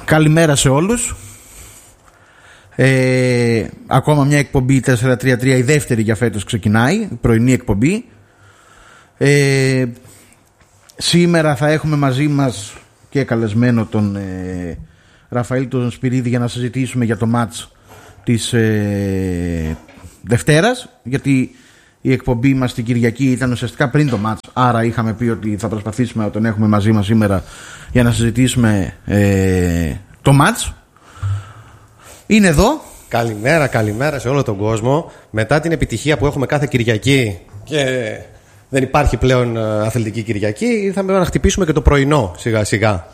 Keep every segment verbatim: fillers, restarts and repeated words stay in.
Καλημέρα σε όλους. Ε, ακόμα μια εκπομπή τετρακόσια τριάντα τρία, η δεύτερη για φέτος ξεκινάει, πρωινή εκπομπή. Ε, σήμερα θα έχουμε μαζί μας και καλεσμένο τον ε, Ραφαήλ τον Σπυρίδη για να συζητήσουμε για το μάτς της ε, Δευτέρας, γιατί η εκπομπή μας την Κυριακή ήταν ουσιαστικά πριν το μάτς, άρα είχαμε πει ότι θα προσπαθήσουμε να τον έχουμε μαζί μας σήμερα για να συζητήσουμε ε, το μάτς. Είναι εδώ. Καλημέρα, καλημέρα σε όλο τον κόσμο. Μετά την επιτυχία που έχουμε κάθε Κυριακή και δεν υπάρχει πλέον αθλητική Κυριακή, ήρθαμε να χτυπήσουμε και το πρωινό σιγά σιγά.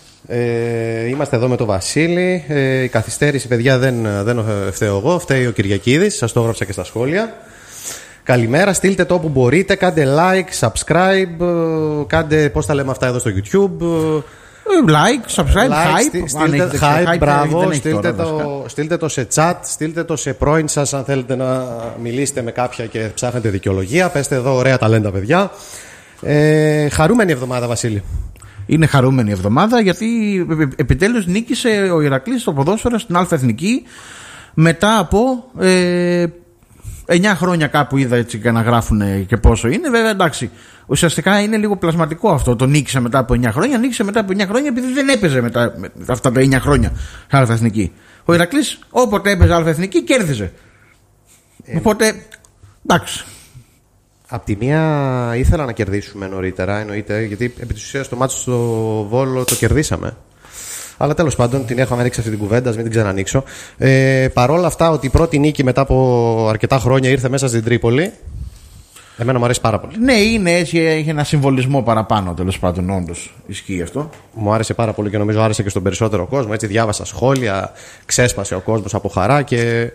Ε, είμαστε εδώ με τον Βασίλη. Ε, η καθυστέρηση, παιδιά, δεν, δεν φταίω εγώ, φταίει ο Κυριακίδης. Σας το έγραψα και στα σχόλια. Καλημέρα, στείλτε το όπου μπορείτε. Κάντε like, subscribe. Κάντε, πώς τα λέμε αυτά εδώ στο YouTube. Like, subscribe, like, hype. Στείλτε, στείλτε hype, hype, μπράβο. Στείλτε, τώρα, το, στείλτε το σε chat, στείλτε το σε πρώην σας αν θέλετε να μιλήσετε με κάποια και ψάχνετε δικαιολογία. Πέστε εδώ ωραία ταλέντα, παιδιά. Ε, χαρούμενη εβδομάδα, Βασίλη. Είναι χαρούμενη εβδομάδα γιατί επιτέλους νίκησε ο Ηρακλής στο ποδόσφαιρο στην Α' Εθνική μετά από ε, εννιά χρόνια κάπου, είδα έτσι και να γράφουν και πόσο είναι. Βέβαια, εντάξει, ουσιαστικά είναι λίγο πλασματικό αυτό. Το νίκησε μετά από εννιά χρόνια. Νίκησε μετά από εννιά χρόνια επειδή δεν έπαιζε μετά αυτά τα εννιά χρόνια στην Α' Εθνική. Ο Ηρακλής όποτε έπαιζε Α' Εθνική κέρδιζε. Ε, Οπότε, εντάξει. Απ' τη μία ήθελα να κερδίσουμε νωρίτερα, εννοείται, γιατί επί της ουσίας το μάτσο στο Βόλο το κερδίσαμε. Αλλά τέλος πάντων την έχω ανοίξει αυτή την κουβέντα, μην την ξανανοίξω. Ε, παρόλα αυτά, ότι η πρώτη νίκη μετά από αρκετά χρόνια ήρθε μέσα στην Τρίπολη, εμένα μου αρέσει πάρα πολύ. Ναι, είναι έτσι, έχει ένα συμβολισμό παραπάνω, τέλος πάντων, όντως ισχύει αυτό. Μου άρεσε πάρα πολύ και νομίζω άρεσε και στον περισσότερο κόσμο. Έτσι, διάβασα σχόλια, ξέσπασε ο κόσμος από χαρά και.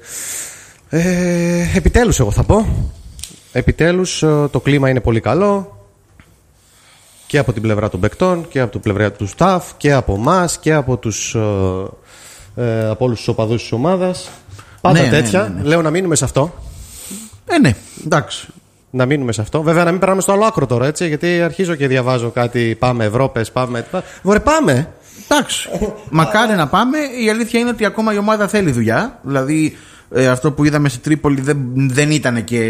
Ε, επιτέλους, εγώ θα πω. Επιτέλους, το κλίμα είναι πολύ καλό. Και από την πλευρά των παικτών και από την πλευρά του staff και από εμάς και από, τους, ε, από όλους τους οπαδούς της ομάδας. Πάντα ναι, τέτοια. Ναι, ναι, ναι. Λέω να μείνουμε σε αυτό. Ε, ναι, εντάξει. Να μείνουμε σε αυτό. Βέβαια, να μην περάμε στο άλλο άκρο τώρα, έτσι. Γιατί αρχίζω και διαβάζω κάτι. Πάμε Ευρώπες, πάμε. Βορε, πάμε. Εντάξει. Μακάρι να πάμε. Η αλήθεια είναι ότι ακόμα η ομάδα θέλει δουλειά. Δηλαδή, ε, αυτό που είδαμε στη Τρίπολη δεν, δεν ήταν και.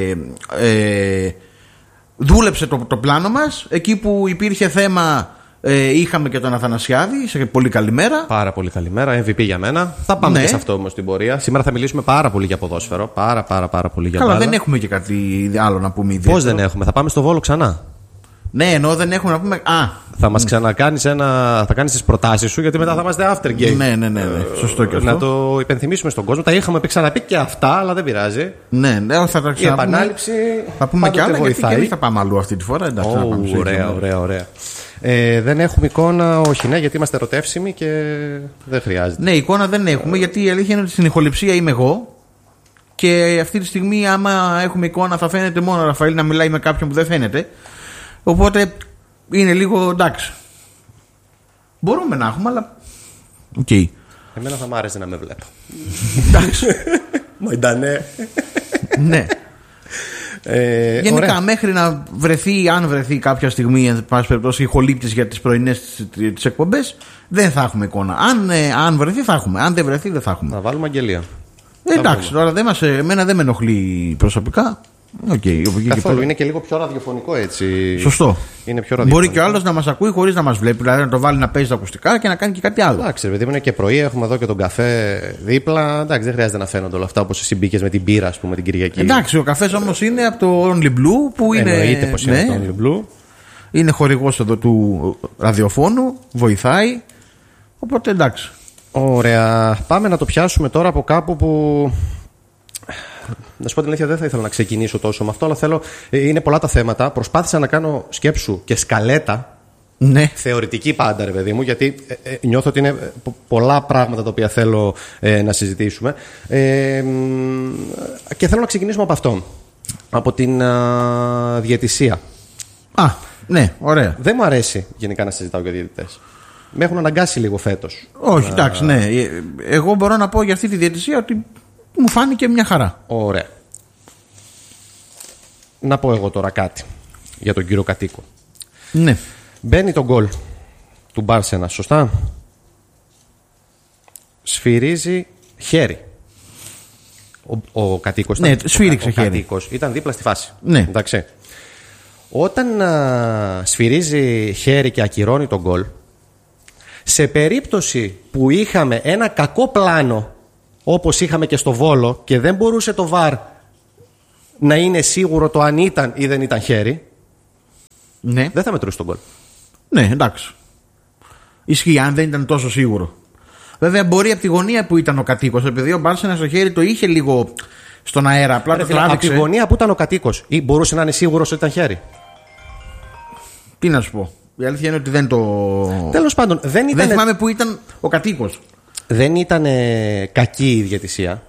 Ε, Δούλεψε το, το πλάνο μας. Εκεί που υπήρχε θέμα, ε, είχαμε και τον Αθανασιάδη. Σε πολύ καλή μέρα. Πάρα πολύ καλή μέρα. εμ βι πι για μένα. Θα πάμε ναι. και σε αυτό όμως την πορεία. Σήμερα θα μιλήσουμε πάρα πολύ για ποδόσφαιρο. Πάρα πάρα πάρα πολύ για Καλά, μπάλα. δεν έχουμε και κάτι άλλο να πούμε ιδιαίτερο. Πώς δεν έχουμε, θα πάμε στο Βόλο ξανά. Ναι, ενώ δεν έχουμε να πούμε. Α, θα μας ξανακάνεις ένα. Θα κάνεις τις προτάσεις σου, γιατί μετά θα είμαστε after game. Ναι, ναι, ναι, ναι. Σωστό και αυτό. Να το υπενθυμίσουμε στον κόσμο. Τα είχαμε ξαναπεί και αυτά, αλλά δεν πειράζει. Ναι, ναι, θα τα Η επανάληψη. Θα πούμε κι άλλα, γιατί και εμείς θα πάμε αλλού αυτή τη φορά. Εντάξει, oh, να πάμε ωραία, ωραία, ωραία. Ε, δεν έχουμε εικόνα, όχι, ναι, γιατί είμαστε ερωτεύσιμοι και δεν χρειάζεται. Ναι, εικόνα δεν έχουμε, γιατί η αλήθεια είναι ότι στην ηχοληψία είμαι εγώ. Και αυτή τη στιγμή, άμα έχουμε εικόνα, θα φαίνεται μόνο ο Ραφαήλ να μιλάει με κάποιον που δεν φαίνεται. Οπότε είναι λίγο εντάξει. Μπορούμε να έχουμε, αλλά. Οκ. Okay. Εμένα θα μ' άρεσε να με βλέπω. Εντάξει. Μα ήτανε. Ναι. Ε, Γενικά, ωραία. μέχρι να βρεθεί, αν βρεθεί κάποια στιγμή, εν πάση περιπτώσει, ηχολήπτης για τις πρωινές τις εκπομπές, δεν θα έχουμε εικόνα. Αν, ε, αν βρεθεί, θα έχουμε. Αν δεν βρεθεί, δεν θα έχουμε. Να βάλουμε αγγελία. Ε, εντάξει, τώρα δεν μας, εμένα δεν με ενοχλεί προσωπικά. Okay, καθόλου, και είναι και λίγο πιο ραδιοφωνικό έτσι. Σωστό. Είναι πιο ραδιοφωνικό. Μπορεί και ο άλλος να μας ακούει χωρίς να μας βλέπει. Δηλαδή να το βάλει να παίζει τα ακουστικά και να κάνει και κάτι άλλο. Εντάξει, παιδί μου, είναι και πρωί, έχουμε εδώ και τον καφέ δίπλα. Εντάξει, δεν χρειάζεται να φαίνονται όλα αυτά όπως εσύ μπήκες με την μπύρα, ας πούμε, την Κυριακή. Εντάξει, ο καφές όμως είναι από το Only Blue που είναι. Εννοείται πως ναι, είναι το Only Blue. Είναι χορηγός εδώ του ραδιοφώνου, βοηθάει. Οπότε εντάξει. Ωραία. Πάμε να το πιάσουμε τώρα από κάπου που. Να σου πω την αλήθεια, δεν θα ήθελα να ξεκινήσω τόσο με αυτό, αλλά θέλω. Είναι πολλά τα θέματα. Προσπάθησα να κάνω σκέψου και σκαλέτα. Ναι. Θεωρητική πάντα, ρε παιδί μου, γιατί ε, ε, νιώθω ότι είναι πολλά πράγματα τα οποία θέλω ε, να συζητήσουμε. Ε, και θέλω να ξεκινήσουμε από αυτό. Από την α, διαιτησία. Α, ναι, ωραία. Δεν μου αρέσει γενικά να συζητάω για διαιτητές. Με έχουν αναγκάσει λίγο φέτος. Όχι, να... εντάξει, ναι. Εγώ μπορώ να πω για αυτή τη διαιτησία ότι μου φάνηκε μια χαρά. Ωραία. Να πω εγώ τώρα κάτι για τον κύριο Κατοίκο. Ναι. Μπαίνει το γκολ του Μπάρσενα, σωστά. σφυρίζει χέρι. Ο, ο κατοίκος ναι, ήταν, σφύριξε ο χέρι. κατοίκος ήταν δίπλα στη φάση. Ναι. Εντάξει. Όταν α, σφυρίζει χέρι και ακυρώνει τον γκολ, σε περίπτωση που είχαμε ένα κακό πλάνο, όπως είχαμε και στο Βόλο, και δεν μπορούσε το βαρ να είναι σίγουρο το αν ήταν ή δεν ήταν χέρι, ναι. δεν θα μετρούσε τον γκολ. Ναι, εντάξει. Ισχύει, αν δεν ήταν τόσο σίγουρο. Βέβαια, μπορεί από τη γωνία που ήταν ο κατοίκος, επειδή ο Μπάρσενας στο χέρι το είχε λίγο στον αέρα, απλά το τράβηξε. Από τη γωνία που ήταν ο κατοίκος, ή μπορούσε να είναι σίγουρος ότι ήταν χέρι. Τι να σου πω. Η αλήθεια είναι ότι δεν το. Τέλος πάντων, δεν ήταν. Δεν θυμάμαι που ήταν ο κατοίκος. Δεν ήταν ε, κακή η διαιτησία.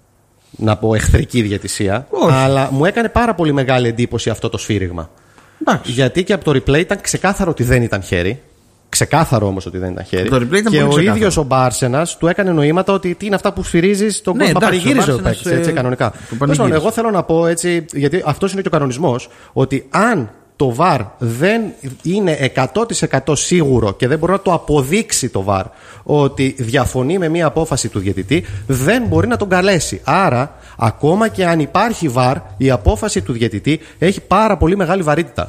Να πω εχθρική διαιτησία. Όχι. Αλλά μου έκανε πάρα πολύ μεγάλη εντύπωση αυτό το σφύριγμα. Εντάξει. Γιατί και από το replay ήταν ξεκάθαρο ότι δεν ήταν χέρι. Ξεκάθαρο όμως ότι δεν ήταν χέρι. Το replay ήταν και πολύ ο ίδιος ο Μπάρσενας του έκανε νοήματα ότι τι είναι αυτά που σφυρίζεις τον ναι, κόσμο. Παρηγύριζε ο παίκτης παίκτης, έτσι, κανονικά. Λοιπόν, εγώ θέλω να πω έτσι, γιατί αυτός είναι και ο κανονισμός, ότι αν το βαρ δεν είναι εκατό τοις εκατό σίγουρο και δεν μπορεί να το αποδείξει το βαρ ότι διαφωνεί με μία απόφαση του διαιτητή, δεν μπορεί να τον καλέσει. Άρα, ακόμα και αν υπάρχει βαρ, η απόφαση του διαιτητή έχει πάρα πολύ μεγάλη βαρύτητα.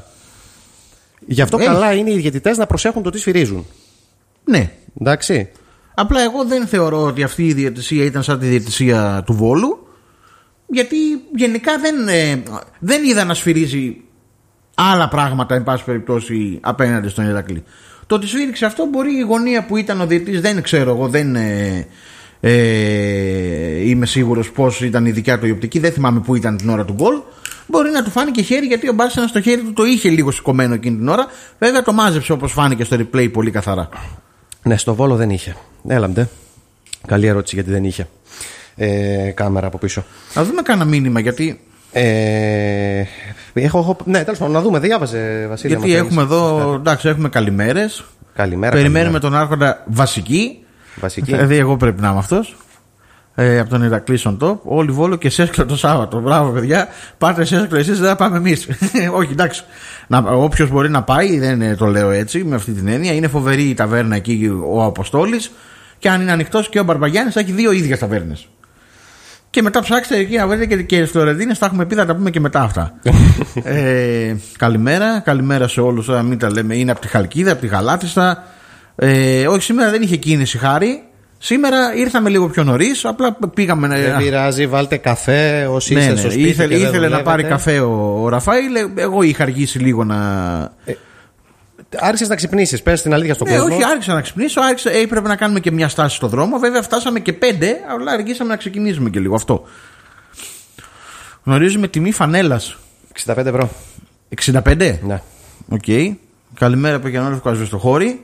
Γι' αυτό έχει. Καλά είναι οι διαιτητές να προσέχουν το τι σφυρίζουν. Ναι. Εντάξει. Απλά εγώ δεν θεωρώ ότι αυτή η διαιτησία ήταν σαν τη διαιτησία του Βόλου, γιατί γενικά δεν, ε, δεν είδα να σφυρίζει άλλα πράγματα, εν πάση περιπτώσει, απέναντι στον Ηρακλή. Το ότι σφύριξε αυτό μπορεί η γωνία που ήταν ο διαιτητής, δεν ξέρω εγώ, δεν ε, ε, είμαι σίγουρος πώς ήταν η δικιά του η οπτική, δεν θυμάμαι που ήταν την ώρα του γκολ. Μπορεί να του φάνηκε χέρι, γιατί ο Μπάρσενας στο χέρι του το είχε λίγο σηκωμένο εκείνη την ώρα. Βέβαια το μάζεψε, όπως φάνηκε στο replay, πολύ καθαρά. Ναι, στο Βόλο δεν είχε. Έλαμπτε. Καλή ερώτηση, γιατί δεν είχε ε, κάμερα από πίσω. Να δούμε κάνα μήνυμα, γιατί. Ε, έχω, έχω, ναι, τέλος πάντων, να δούμε. Διάβαζε, Βασίλη. Γιατί έχουμε εδώ, εντάξει, έχουμε καλημέρες. Καλημέρα. Περιμένουμε καλημέρα. τον Άρχοντα βασική. Βασική. Δηλαδή, εγώ πρέπει να είμαι αυτός. Ε, από τον Ηρακλή στον top. Όλοι Βόλο και Σέσκλο το Σάββατο. Μπράβο, παιδιά. Πάτε Σέσκλο εσείς, δεν θα πάμε εμείς. Όχι, εντάξει. Όποιος μπορεί να πάει, δεν το λέω έτσι, με αυτή την έννοια. Είναι φοβερή η ταβέρνα εκεί, ο Αποστόλης. Και αν είναι ανοιχτός και ο Μπαρμπαγιάννης, θα έχει δύο ίδιες ταβέρνες. Και μετά ψάξτε εκεί να βρείτε και, και Φλωρεντίνες, τα έχουμε πει, θα τα πούμε και μετά αυτά. ε, καλημέρα, καλημέρα σε όλους. Να μην τα λέμε, είναι από τη Χαλκίδα, από τη Γαλάτιστα. Ε, όχι, σήμερα δεν είχε κίνηση, χάρη. Σήμερα ήρθαμε λίγο πιο νωρίς, απλά πήγαμε να. Δεν πειράζει, βάλτε καφέ όσοι ναι, είστε ναι, στο σπίτι. Ήθελε, ήθελε ήθελε να πάρει καφέ ο, ο Ραφάηλ. Εγώ είχα αργήσει λίγο να. Ε, άρχισες να ξυπνήσεις, πες την αλήθεια στον ναι, κόσμο. Όχι, άρχισα να ξυπνήσω. Άρχισα, ε, έπρεπε να κάνουμε και μια στάση στο δρόμο. Βέβαια, φτάσαμε και πέντε, αλλά αργήσαμε να ξεκινήσουμε και λίγο αυτό. Γνωρίζουμε τιμή φανέλας. εξήντα πέντε ευρώ. εξήντα πέντε? Ναι. Οκ. Okay. Καλημέρα από Γιαννόλευκο Ασβεστοχώρη.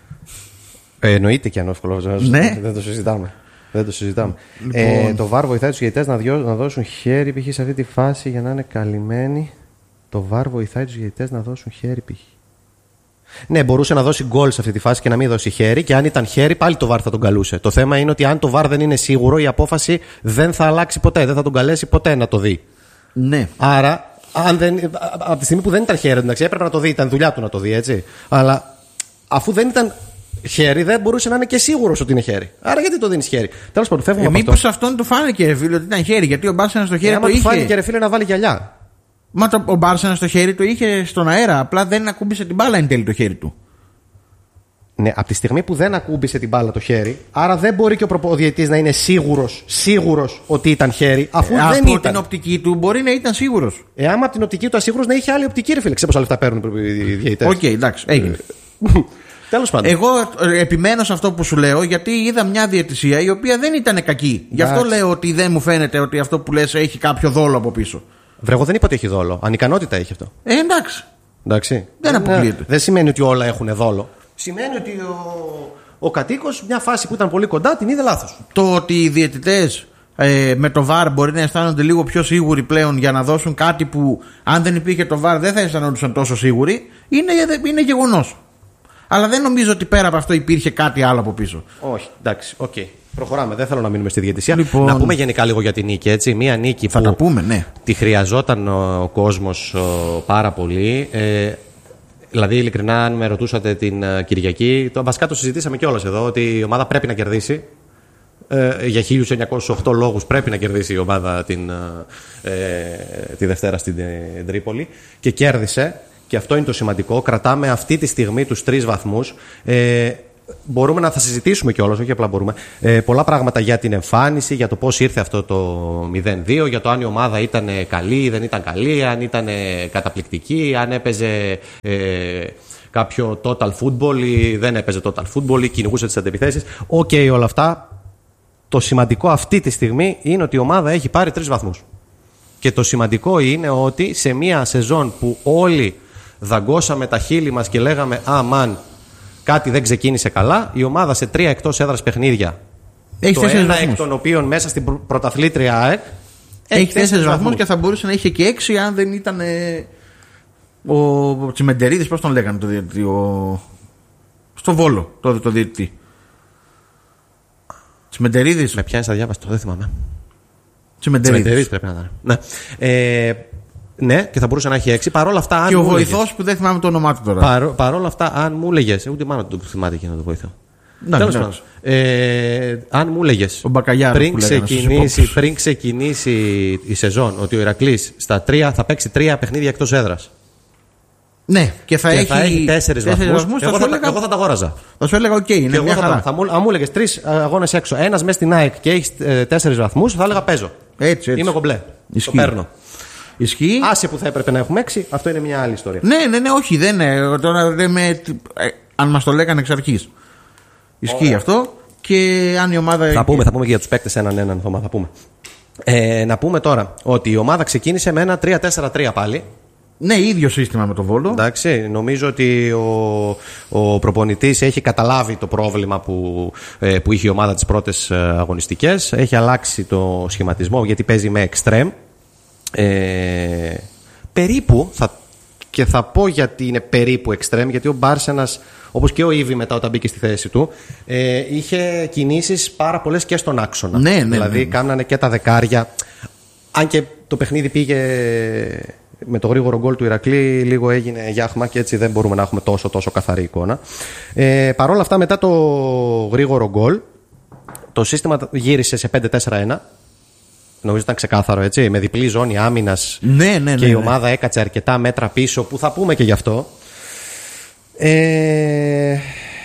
Ε, εννοείται και ανώφυλλο. Ναι. Δεν το συζητάμε. Δεν το συζητάμε. Λοιπόν. Ε, το βαρ βοηθάει τους διαιτητές να, να δώσουν χέρι π.χ. σε αυτή τη φάση για να είναι καλυμμένοι. Το βαρ βοηθάει τους διαιτητές να δώσουν χέρι π.χ. Ναι, μπορούσε να δώσει γκολ σε αυτή τη φάση και να μην δώσει χέρι. Και αν ήταν χέρι, πάλι το βαρ θα τον καλούσε. Το θέμα είναι ότι αν το βαρ δεν είναι σίγουρο, η απόφαση δεν θα αλλάξει ποτέ. Δεν θα τον καλέσει ποτέ να το δει. Ναι. Άρα, αν δεν, από τη στιγμή που δεν ήταν χέρι, εντάξει, έπρεπε να το δει, ήταν δουλειά του να το δει, έτσι. Αλλά αφού δεν ήταν χέρι, δεν μπορούσε να είναι και σίγουρος ότι είναι χέρι. Άρα, γιατί το δίνεις χέρι. Τέλος πάντων, φεύγουμε Ε, από αυτό. μήπως αυτόν του φάνηκε, ρε φίλε, ότι ήταν χέρι. Γιατί ο Μπάρσενας στο χέρι Ε, το είχε. του φάνηκε, ρε φίλε, να βάλει γυαλιά. Μα το, ο Μπάρσενας στο χέρι το είχε στον αέρα. Απλά δεν ακούμπησε την μπάλα εν τέλει το χέρι του. Ναι, από τη στιγμή που δεν ακούμπησε την μπάλα το χέρι, άρα δεν μπορεί και ο προπονητής να είναι σίγουρος, σίγουρος ότι ήταν χέρι, αφού ε, δεν από ήταν. Από την οπτική του μπορεί να ήταν σίγουρος. Ε, άμα από την οπτική του ασίγουρος να είχε άλλη οπτική, ρε φίλε, ξέρω πόσα λεφτά παίρνουν οι διαιτητές. Οκ, okay, εντάξει, έγινε. Τέλος πάντων. Εγώ επιμένω σε αυτό που σου λέω, γιατί είδα μια διαιτησία η οποία δεν ήταν κακή. Γι' αυτό λέω ότι δεν μου φαίνεται ότι αυτό που λες έχει κάποιο δόλο από πίσω. Βρε, εγώ δεν είπα ότι έχει δόλο. Ανικανότητα έχει αυτό. Ε, εντάξει. Εντάξει. Δεν αποκλείεται. Δεν σημαίνει ότι όλα έχουν δόλο. Σημαίνει ότι ο, ο κατοίκος, μια φάση που ήταν πολύ κοντά, την είδε λάθος. Το ότι οι διαιτητές ε, με το βαρ μπορεί να αισθάνονται λίγο πιο σίγουροι πλέον για να δώσουν κάτι που αν δεν υπήρχε το βαρ δεν θα αισθανόντουσαν τόσο σίγουροι, είναι, είναι γεγονός. Αλλά δεν νομίζω ότι πέρα από αυτό υπήρχε κάτι άλλο από πίσω. Όχι, εντάξει, οκ. Okay. Προχωράμε, δεν θέλω να μείνουμε στη διαιτησία. Λοιπόν, να πούμε γενικά λίγο για την νίκη, έτσι. Μία νίκη θα που τα πούμε, ναι. τη χρειαζόταν ο, ο κόσμος ο, πάρα πολύ. Ε, δηλαδή, ειλικρινά, αν με ρωτούσατε την uh, Κυριακή, το, βασικά το συζητήσαμε κιόλας εδώ, ότι η ομάδα πρέπει να κερδίσει. Ε, για χίλιους εννιακόσιους οκτώ λόγους πρέπει να κερδίσει η ομάδα την, ε, τη Δευτέρα στην ε, Τρίπολη και κέρδισε. Και αυτό είναι το σημαντικό. Κρατάμε αυτή τη στιγμή τους τρεις βαθμούς. Ε, μπορούμε να θα συζητήσουμε κιόλας, όχι απλά μπορούμε, ε, πολλά πράγματα για την εμφάνιση, για το πώς ήρθε αυτό το μηδέν δύο, για το αν η ομάδα ήταν καλή ή δεν ήταν καλή, αν ήταν καταπληκτική, αν έπαιζε ε, κάποιο total football ή δεν έπαιζε total football ή κυνηγούσε τις αντεπιθέσεις. Οκ, okay, όλα αυτά. Το σημαντικό αυτή τη στιγμή είναι ότι η ομάδα έχει πάρει τρεις βαθμούς. Και το σημαντικό είναι ότι σε μια σεζόν που όλοι δαγκώσαμε τα χείλη μας και λέγαμε «Αμάν, κάτι δεν ξεκίνησε καλά», η ομάδα σε τρία εκτός έδρας παιχνίδια, έχει το τέσσερις ένα βαθμούς. εκ των οποίων μέσα στην πρωταθλήτρια ΑΕΚ, έχει τέσσερις βαθμούς και θα μπορούσε να είχε και έξι αν δεν ήταν ε, ο Τσιμεντερίδης, πώς τον λέγανε το διαιτητή, ο... στο Βόλο το, το διαιτητή. Τσιμεντερίδης. Με πιάνεις αδιάβαστο, δεν θυμάμαι. Τσιμεντερίδης πρέπει να ήταν. Ναι. Ε, ναι, και θα μπορούσε να έχει έξι. Παρόλα αυτά, αν και ο μου βοηθός έλεγες, που δεν θυμάμαι το όνομά του τώρα. Παρό, παρόλα αυτά, αν μου έλεγες. Ούτε μάλλον το θυμάται εκείνο το βοηθό. Ναι, Τέλος ναι. πάντων. Ε, αν μου έλεγες πριν, ξεκινήσει, πριν ξεκινήσει η σεζόν ότι ο Ηρακλής στα τρία θα παίξει τρία παιχνίδια εκτός έδρας. Ναι, και θα, και έχει, θα έχει τέσσερις βαθμούς. βαθμούς Εγώ, θα θα, έλεγα, εγώ θα τα αγόραζα. θα σου έλεγα: Οκ, okay, είναι μια θα, χαρά. θα, θα, αν μου έλεγες τρεις αγώνες έξω, ένας μέσα στην ΑΕΚ και έχεις ε, τέσσερις βαθμούς, θα έλεγα παίζω. Έτσι, έτσι. Είμαι κομπλέ. Ισχύει. Το παίρνω. Ισχύει. Άσε που θα έπρεπε να έχουμε έξι, αυτό είναι μια άλλη ιστορία. Ναι, ναι, ναι, όχι, δεν είναι. Τώρα δεν με, ε, αν μας το λέγανε εξ αρχής. Ισχύει Ωραία. αυτό. Και αν η ομάδα. Θα πούμε, θα πούμε και για τους παίκτες έναν έναν θωμά, θα πούμε. Ε, να πούμε τώρα ότι η ομάδα ξεκίνησε με ένα τρία τέσσερα τρία πάλι. Ναι, ίδιο σύστημα με το Βόλο. Εντάξει, νομίζω ότι ο, ο προπονητής έχει καταλάβει το πρόβλημα που, ε, που είχε η ομάδα τις πρώτες αγωνιστικές. Έχει αλλάξει το σχηματισμό γιατί παίζει με extreme. Ε, περίπου, θα, και θα πω γιατί είναι περίπου extreme, γιατί ο Μπάρσενας, όπως και ο Ήβη μετά όταν μπήκε στη θέση του, ε, είχε κινήσεις πάρα πολλές και στον άξονα. Ναι, ναι, δηλαδή ναι. κάνανε και τα δεκάρια. Αν και το παιχνίδι πήγε με το γρήγορο γκολ του Ηρακλή, λίγο έγινε γιάχμα και έτσι δεν μπορούμε να έχουμε τόσο τόσο καθαρή εικόνα. Ε, Παρ' όλα αυτά, μετά το γρήγορο γκολ, το σύστημα γύρισε σε πέντε τέσσερα ένα. Νομίζω ήταν ξεκάθαρο, έτσι, με διπλή ζώνη άμυνας. Ναι, ναι, ναι, και η ναι. ομάδα έκατσε αρκετά μέτρα πίσω, που θα πούμε και γι' αυτό. Ε...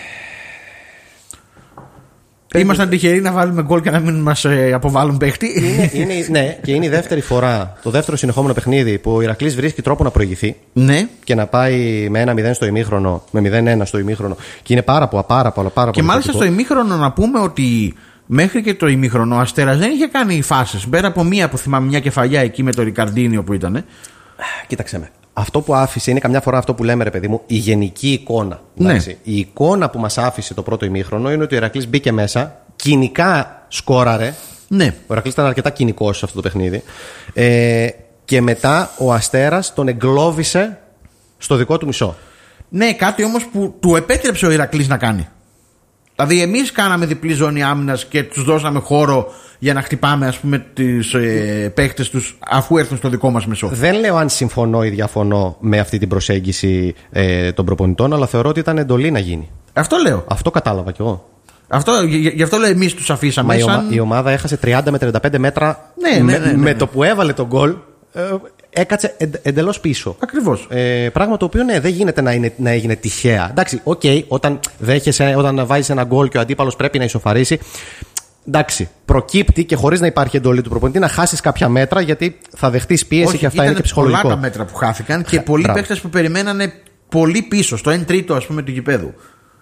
Ήμασταν τυχεροί να βάλουμε γκολ και να μην μας ε, αποβάλουν παίχτη. Είναι, είναι, ναι, και είναι η δεύτερη φορά, το δεύτερο συνεχόμενο παιχνίδι που ο Ηρακλής βρίσκει τρόπο να προηγηθεί. Ναι. Και να πάει με ένα μηδέν στο ημίχρονο, με μηδέν ένα στο ημίχρονο. Και είναι πάρα πολλά, πάρα πολλά, πάρα Και πολύ μάλιστα θετικό. στο ημίχρονο να πούμε ότι μέχρι και το ημίχρονο ο Αστέρας δεν είχε κάνει φάσεις. Πέρα από μία που θυμάμαι, μια κεφαλιά εκεί με το Ρικαρντίνιο που ήταν. Κοίταξε με. Αυτό που άφησε είναι καμιά φορά αυτό που λέμε, ρε παιδί μου, η γενική εικόνα. Ναι. Εντάξει. Η εικόνα που μας άφησε το πρώτο ημίχρονο είναι ότι ο Ηρακλής μπήκε μέσα, κοινικά σκόραρε. Ναι. Ο Ηρακλής ήταν αρκετά κοινικός σε αυτό το παιχνίδι. Ε, και μετά ο Αστέρας τον εγκλώβησε στο δικό του μισό. Ναι, κάτι όμως που του επέτρεψε ο Ηρακλής να κάνει. Δηλαδή, εμείς κάναμε διπλή ζώνη άμυνας και τους δώσαμε χώρο για να χτυπάμε, ας πούμε, τις ε, παίχτες τους αφού έρθουν στο δικό μας μισό. Δεν λέω αν συμφωνώ ή διαφωνώ με αυτή την προσέγγιση ε, των προπονητών, αλλά θεωρώ ότι ήταν εντολή να γίνει. Αυτό λέω. Αυτό κατάλαβα κι εγώ. Αυτό, γι, γι' αυτό λέω εμείς τους αφήσαμε. Μα σαν... η, ομα, η ομάδα έχασε τριάντα με τριάντα πέντε μέτρα. Ναι, ναι, ναι, ναι, ναι. Με, με το που έβαλε τον γκολ, ε, έκατσε εν, εντελώς πίσω. Ακριβώς. Ε, πράγμα το οποίο ναι, δεν γίνεται να, είναι, να έγινε τυχαία. Εντάξει, οκ, okay, όταν, όταν βάζεις ένα γκολ και ο αντίπαλος πρέπει να ισοφαρίσει. Εντάξει, προκύπτει και χωρίς να υπάρχει εντολή του προπονητή να χάσεις κάποια μέτρα, γιατί θα δεχτείς πίεση. Όχι, και αυτά είναι και ψυχολογικό. Πολλά τα μέτρα που χάθηκαν και πολλοί παίκτες που περιμένανε πολύ πίσω, στο ένα τρίτο, ας πούμε, του γηπέδου.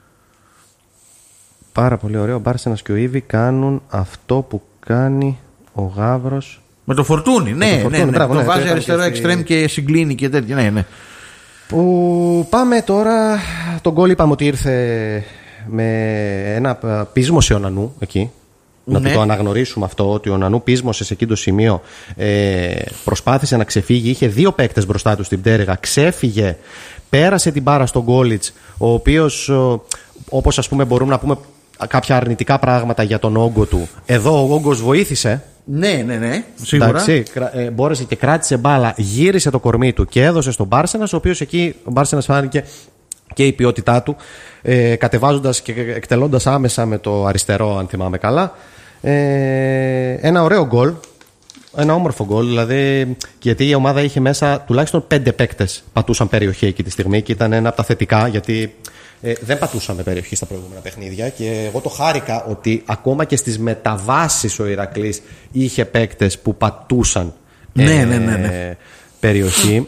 Πάρα πολύ ωραίο. Ο Μπάρσενας και ο Ήβη κάνουν αυτό που κάνει ο Γάβρος. Με το Φορτούνι, ναι, το Φορτούνι, ναι, ναι, μπράβο, το ναι, βάζει το αριστερό και εξτρέμ και συγκλίνει και τέτοια, ναι, ναι. Που πάμε τώρα. Τον γκολ είπαμε ότι ήρθε με ένα πείσμος ο Νανού εκεί. Να Ναι. το αναγνωρίσουμε αυτό, ότι ο Νανού πείσμωσε σε εκείνο το σημείο, ε, προσπάθησε να ξεφύγει, είχε δύο παίκτες μπροστά του στην πτέρυγα, ξέφυγε, πέρασε την μπάρα στον Γκόλιτς, ο οποίος, όπως ας πούμε μπορούμε να πούμε κάποια αρνητικά πράγματα για τον όγκο του, εδώ ο όγκος βοήθησε. Ναι, ναι, ναι, σίγουρα. Εντάξει, ε, μπόρεσε και κράτησε μπάλα, γύρισε το κορμί του και έδωσε στον Μπάρσενας, ο οποίος εκεί ο Μπάρσενας φάνηκε και η ποιότητά του, ε, κατεβάζοντας και εκτελώντας άμεσα με το αριστερό, αν θυμάμαι καλά. Ε, ένα ωραίο γκολ. Ένα όμορφο γκολ, δηλαδή, γιατί η ομάδα είχε μέσα τουλάχιστον πέντε παίκτες πατούσαν περιοχή εκεί τη στιγμή και ήταν ένα από τα θετικά, γιατί ε, δεν πατούσαμε περιοχή στα προηγούμενα παιχνίδια και εγώ το χάρηκα ότι ακόμα και στις μεταβάσεις ο Ηρακλής είχε παίκτες που πατούσαν ε, ναι, ναι, ναι, ναι. περιοχή.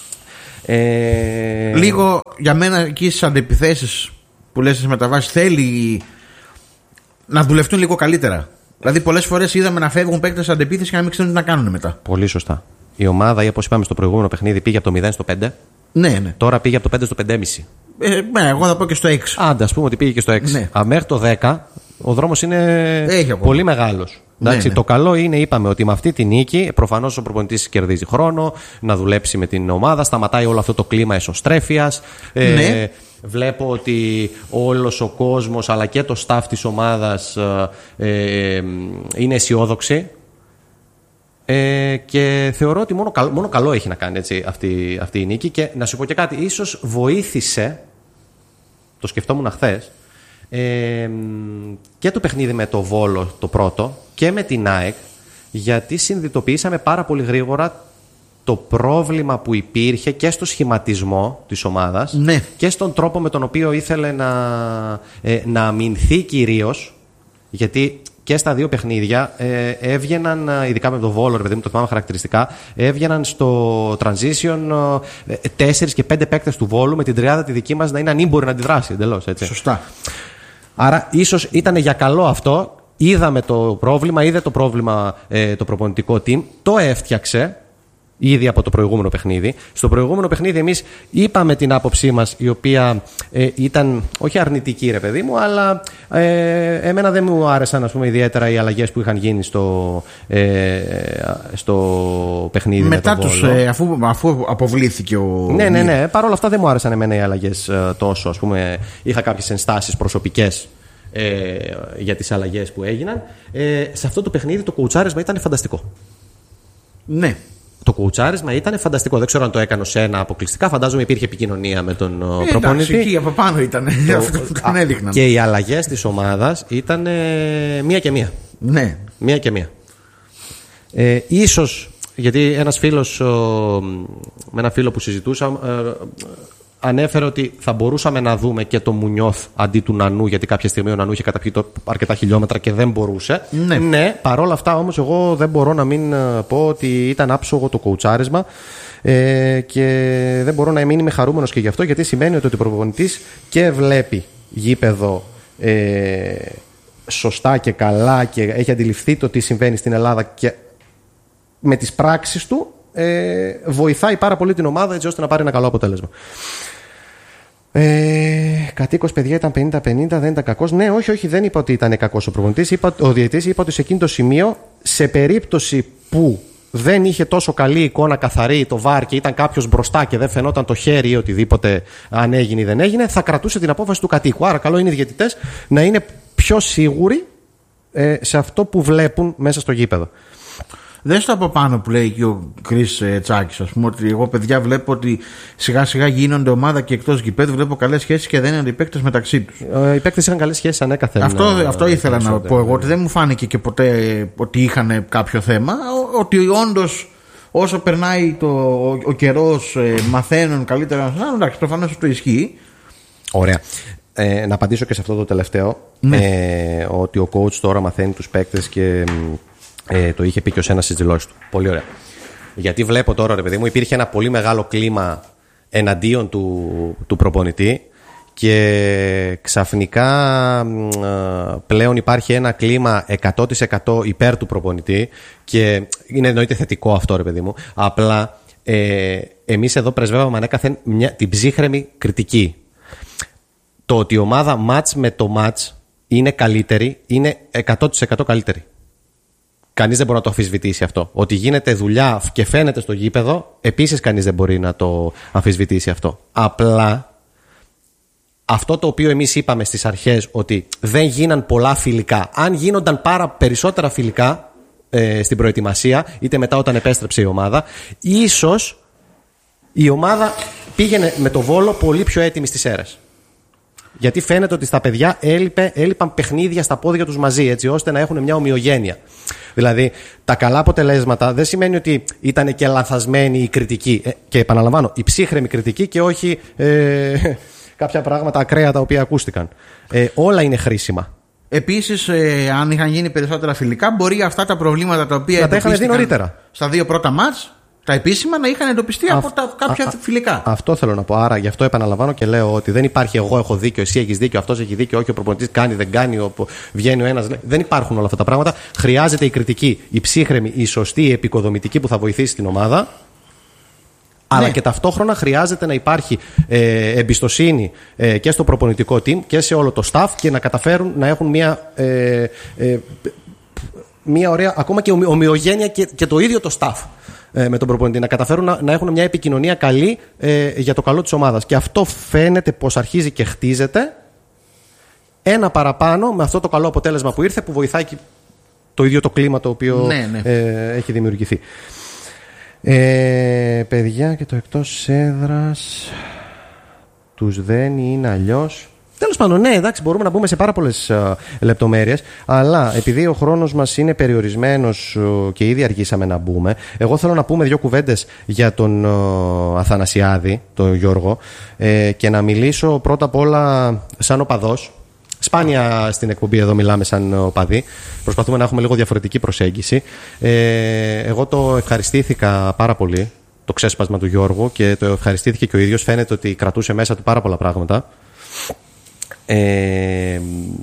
Ε... Λίγο για μένα εκεί στις αντεπιθέσεις που λες στις μεταβάσεις θέλει να δουλευτούν λίγο καλύτερα. Δηλαδή, πολλές φορές είδαμε να φεύγουν παίκτες αντεπίθεση και να μην ξέρουν τι να κάνουν μετά. Πολύ σωστά. Η ομάδα, όπως είπαμε στο προηγούμενο παιχνίδι, πήγε από το μηδέν στο πέντε. Ναι, ναι. Τώρα πήγε από το πέντε στο πέντε κόμμα πέντε. Ε, ναι, εγώ θα πω και στο έξι. Άντε, ας πούμε ότι πήγε και στο έξι. Ναι. Α, μέχρι το δέκα ο δρόμος είναι πολύ μεγάλος. Ναι, ναι. Το καλό είναι, είπαμε, ότι με αυτή τη νίκη προφανώς ο προπονητής κερδίζει χρόνο να δουλέψει με την ομάδα, σταματάει όλο αυτό το κλίμα εσωστρέφειας. Ναι. Ε, Βλέπω ότι όλος ο κόσμος αλλά και το staff της ομάδας ε, είναι αισιόδοξοι ε, και θεωρώ ότι μόνο καλό, μόνο καλό έχει να κάνει έτσι, αυτή, αυτή η νίκη. Και να σου πω και κάτι, ίσως βοήθησε, το σκεφτόμουν χθες, ε, και το παιχνίδι με το Βόλο το πρώτο και με την ΑΕΚ, γιατί συνειδητοποιήσαμε πάρα πολύ γρήγορα το πρόβλημα που υπήρχε και στο σχηματισμό της ομάδας, ναι, και στον τρόπο με τον οποίο ήθελε να, ε, να αμυνθεί κυρίως, γιατί και στα δύο παιχνίδια ε, έβγαιναν, ειδικά με τον Βόλο, ρε παιδί μου, το θυμάμαι χαρακτηριστικά, έβγαιναν στο transition ε, τέσσερις και πέντε παίκτες του Βόλου με την τριάδα τη δική μας να είναι ανήμπορη να αντιδράσει εντελώς, έτσι. Σωστά. Άρα ίσως ήταν για καλό αυτό, είδαμε το πρόβλημα, είδε το πρόβλημα ε, το προπονητικό team, το έφτιαξε ήδη από το προηγούμενο παιχνίδι. Στο προηγούμενο παιχνίδι εμείς είπαμε την άποψή μας, η οποία ε, ήταν όχι αρνητική, ρε παιδί μου, αλλά ε, εμένα δεν μου άρεσαν, ας πούμε, ιδιαίτερα οι αλλαγές που είχαν γίνει στο, ε, στο παιχνίδι. Μετά με τον τους, ε, αφού, αφού αποβλήθηκε ο... Ναι, ναι, ναι. Παρ' όλα αυτά δεν μου άρεσαν εμένα οι αλλαγές ε, τόσο. Ας πούμε, είχα κάποιες ενστάσεις προσωπικές ε, για τις αλλαγές που έγιναν. Ε, σε αυτό το παιχνίδι το κουουουτσάρισμα ήταν φανταστικό. Ναι. Το κουουουτσάρισμα ήταν φανταστικό. Δεν ξέρω αν το έκανε σε ένα αποκλειστικά. Φαντάζομαι υπήρχε επικοινωνία με τον ε, προπονητή. Εντάξει, εκεί από πάνω ήταν. Το... Αυτό που τον έδειχναν. Και οι αλλαγές της ομάδας ήταν ε, μία και μία. Ναι. Μία και μία. Ε, ίσως, γιατί ένας φίλος, ο, με ένα φίλο που συζητούσα, ε, ανέφερε ότι θα μπορούσαμε να δούμε και το Μουνιώθ αντί του Νανού, γιατί κάποια στιγμή ο Νανού είχε καταπιεί αρκετά χιλιόμετρα και δεν μπορούσε. Ναι, ναι, παρόλα αυτά όμως εγώ δεν μπορώ να μην πω ότι ήταν άψογο το κοουτσάρισμα ε, και δεν μπορώ να μην είμαι χαρούμενος και γι' αυτό, γιατί σημαίνει ότι ο προπονητής και βλέπει γήπεδο ε, σωστά και καλά και έχει αντιληφθεί το τι συμβαίνει στην Ελλάδα και με τις πράξεις του Ε, βοηθάει πάρα πολύ την ομάδα έτσι ώστε να πάρει ένα καλό αποτέλεσμα. Ε, κατοίκος, παιδιά, ήταν πενήντα πενήντα, δεν ήταν κακός. Ναι, όχι, όχι, δεν είπα ότι ήταν κακός ο προπονητής. Είπα, ο διαιτητής είπα ότι σε εκείνο το σημείο, σε περίπτωση που δεν είχε τόσο καλή εικόνα καθαρή το βαρ και ήταν κάποιος μπροστά και δεν φαινόταν το χέρι ή οτιδήποτε, αν έγινε ή δεν έγινε, θα κρατούσε την απόφαση του κατοίκου. Άρα, καλό είναι οι διαιτητές να είναι πιο σίγουροι ε, σε αυτό που βλέπουν μέσα στο γήπεδο. Δεν στο από πάνω που λέει και ο Κρίς Τσάκης, ας πούμε, ότι εγώ, παιδιά, βλέπω ότι σιγά σιγά γίνονται ομάδα και εκτός γηπέδου, βλέπω καλές σχέσεις και δεν είναι οι παίκτες μεταξύ τους. Ε, οι παίκτες είχαν καλές σχέσεις ανέκαθεν. Αυτό, αυτό ήθελα να πω εγώ, ότι δεν μου φάνηκε και ποτέ ότι είχαν κάποιο θέμα, ότι όντως όσο περνάει το, ο, ο καιρός μαθαίνουν καλύτερα. Εντάξει, προφανώς αυτό ισχύει. Ωραία. Ε, να απαντήσω και σε αυτό το τελευταίο, ναι. ε, ότι ο coach τώρα μαθαίνει τους παίκτες και Ε, το είχε πει και ο Σένας στις δηλώσεις του. Πολύ ωραία. Γιατί βλέπω τώρα, ρε παιδί μου, υπήρχε ένα πολύ μεγάλο κλίμα εναντίον του, του προπονητή και ξαφνικά πλέον υπάρχει ένα κλίμα εκατό τοις εκατό υπέρ του προπονητή και είναι εννοείται θετικό αυτό, ρε παιδί μου. Απλά ε, εμείς εδώ πρεσβεύαμε ανέκαθεν μια, την ψύχρεμη κριτική. Το ότι η ομάδα μάτς με το μάτς είναι καλύτερη, είναι εκατό τοις εκατό καλύτερη. Κανείς δεν μπορεί να το αμφισβητήσει αυτό. Ότι γίνεται δουλειά και φαίνεται στο γήπεδο, επίσης κανείς δεν μπορεί να το αμφισβητήσει αυτό. Απλά αυτό το οποίο εμείς είπαμε στις αρχές, ότι δεν γίναν πολλά φιλικά. Αν γίνονταν πάρα περισσότερα φιλικά ε, στην προετοιμασία, είτε μετά όταν επέστρεψε η ομάδα, ίσως η ομάδα πήγαινε με το Βόλο πολύ πιο έτοιμη στις αίρες. Γιατί φαίνεται ότι στα παιδιά έλειπε, έλειπαν παιχνίδια στα πόδια τους μαζί, έτσι ώστε να έχουν μια ομοιογένεια. Δηλαδή, τα καλά αποτελέσματα δεν σημαίνει ότι ήταν και λανθασμένη η κριτική. Ε, και επαναλαμβάνω, η ψύχρεμη κριτική και όχι ε, κάποια πράγματα ακραία τα οποία ακούστηκαν. Ε, όλα είναι χρήσιμα. Επίσης, ε, αν είχαν γίνει περισσότερα φιλικά, μπορεί αυτά τα προβλήματα τα οποία να τα είχαν δει νωρίτερα. Στα δύο πρώτα μάτς, τα επίσημα, να είχαν εντοπιστεί Α, από τα, κάποια α, φιλικά. Αυτό θέλω να πω. Άρα, γι' αυτό επαναλαμβάνω και λέω ότι δεν υπάρχει εγώ έχω δίκιο, εσύ έχεις δίκιο, αυτός έχει δίκιο, όχι ο προπονητής κάνει, δεν κάνει, ο, βγαίνει ο ένας. Δεν υπάρχουν όλα αυτά τα πράγματα. Χρειάζεται η κριτική, η ψύχρεμη, η σωστή, η επικοδομητική που θα βοηθήσει την ομάδα. Αλλά ναι. Και ταυτόχρονα χρειάζεται να υπάρχει ε, εμπιστοσύνη ε, και στο προπονητικό team και σε όλο το staff και να καταφέρουν να έχουν μια, ε, ε, μια ωραία, ακόμα και ομοιογένεια και, και το ίδιο το staff ε, με τον προπονητή. Να καταφέρουν να, να έχουν μια επικοινωνία καλή ε, για το καλό της ομάδας. Και αυτό φαίνεται πως αρχίζει και χτίζεται ένα παραπάνω με αυτό το καλό αποτέλεσμα που ήρθε, που βοηθάει και το ίδιο το κλίμα το οποίο ναι, ναι. Ε, έχει δημιουργηθεί. Ε, παιδιά, και το εκτός έδρας τους δένει, είναι αλλιώς. Τέλος πάντων, ναι, εντάξει, μπορούμε να μπούμε σε πάρα πολλές uh, λεπτομέρειες, αλλά επειδή ο χρόνος μας είναι περιορισμένος uh, και ήδη αργήσαμε να μπούμε, εγώ θέλω να πούμε δύο κουβέντες για τον uh, Αθανασιάδη, τον Γιώργο, ε, και να μιλήσω πρώτα απ' όλα σαν οπαδός. Σπάνια στην εκπομπή εδώ μιλάμε σαν οπαδοί. Προσπαθούμε να έχουμε λίγο διαφορετική προσέγγιση. Ε, εγώ το ευχαριστήθηκα πάρα πολύ, το ξέσπασμα του Γιώργου, και το ευχαριστήθηκε και ο ίδιος. Φαίνεται ότι κρατούσε μέσα του πάρα πολλά πράγματα. Ε,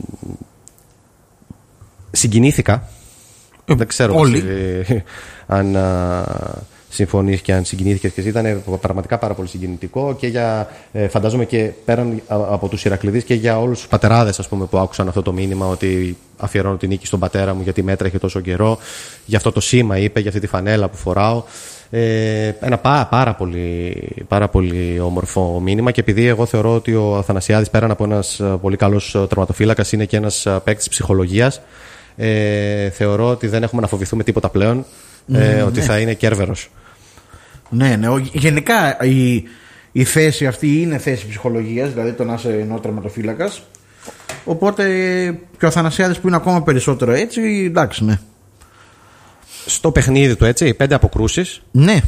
συγκινήθηκα. Ε, Δεν ξέρω όλοι. Πώς, αν συμφωνείς και αν συγκινήθηκες και εσύ. Ήταν πραγματικά πάρα πολύ συγκινητικό και για, ε, φαντάζομαι και πέραν από τους Ηρακληδείς και για όλους τους πατεράδες, ας πούμε, που άκουσαν αυτό το μήνυμα, ότι αφιερώνω την νίκη στον πατέρα μου γιατί μέτρεχε τόσο καιρό, για αυτό το σήμα είπε, για αυτή τη φανέλα που φοράω. Ε, ένα πάρα, πάρα, πολύ, πάρα πολύ όμορφο μήνυμα, και επειδή εγώ θεωρώ ότι ο Αθανασιάδης πέραν από ένας πολύ καλός τερματοφύλακας είναι και ένας παίκτης ψυχολογίας, ε, θεωρώ ότι δεν έχουμε να φοβηθούμε τίποτα πλέον, ε, mm, ότι ναι. θα είναι κέρβερος. Ναι, ναι. Γενικά η, η θέση αυτή είναι θέση ψυχολογίας, δηλαδή το να είσαι ενώ τερματοφύλακας. Οπότε και ο Αθανασιάδης που είναι ακόμα περισσότερο έτσι, εντάξει, ναι. Στο παιχνίδι του, έτσι, πέντε αποκρούσεις. Ναι.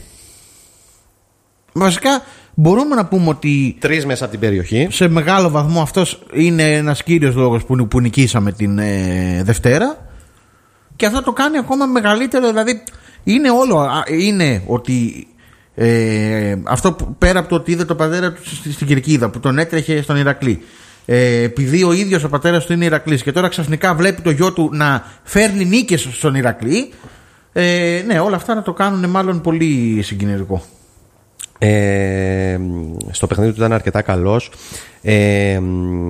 Βασικά μπορούμε να πούμε ότι τρεις μέσα από την περιοχή. Σε μεγάλο βαθμό αυτός είναι ένας κύριος λόγος που, που νικήσαμε την ε, Δευτέρα. Και αυτό το κάνει ακόμα μεγαλύτερο. Δηλαδή είναι όλο. Είναι ότι ε, αυτό που, πέρα από το ότι είδε το πατέρα του στην Κυρκίδα που τον έτρεχε στον Ηρακλή, ε, επειδή ο ίδιος ο πατέρας του είναι Ηρακλής και τώρα ξαφνικά βλέπει το γιο του να φέρνει νίκες στον Ηρακλή, ε, ναι, όλα αυτά να το κάνουν μάλλον πολύ συγκινητικό. Ε, στο παιχνίδι του ήταν αρκετά καλός. ε,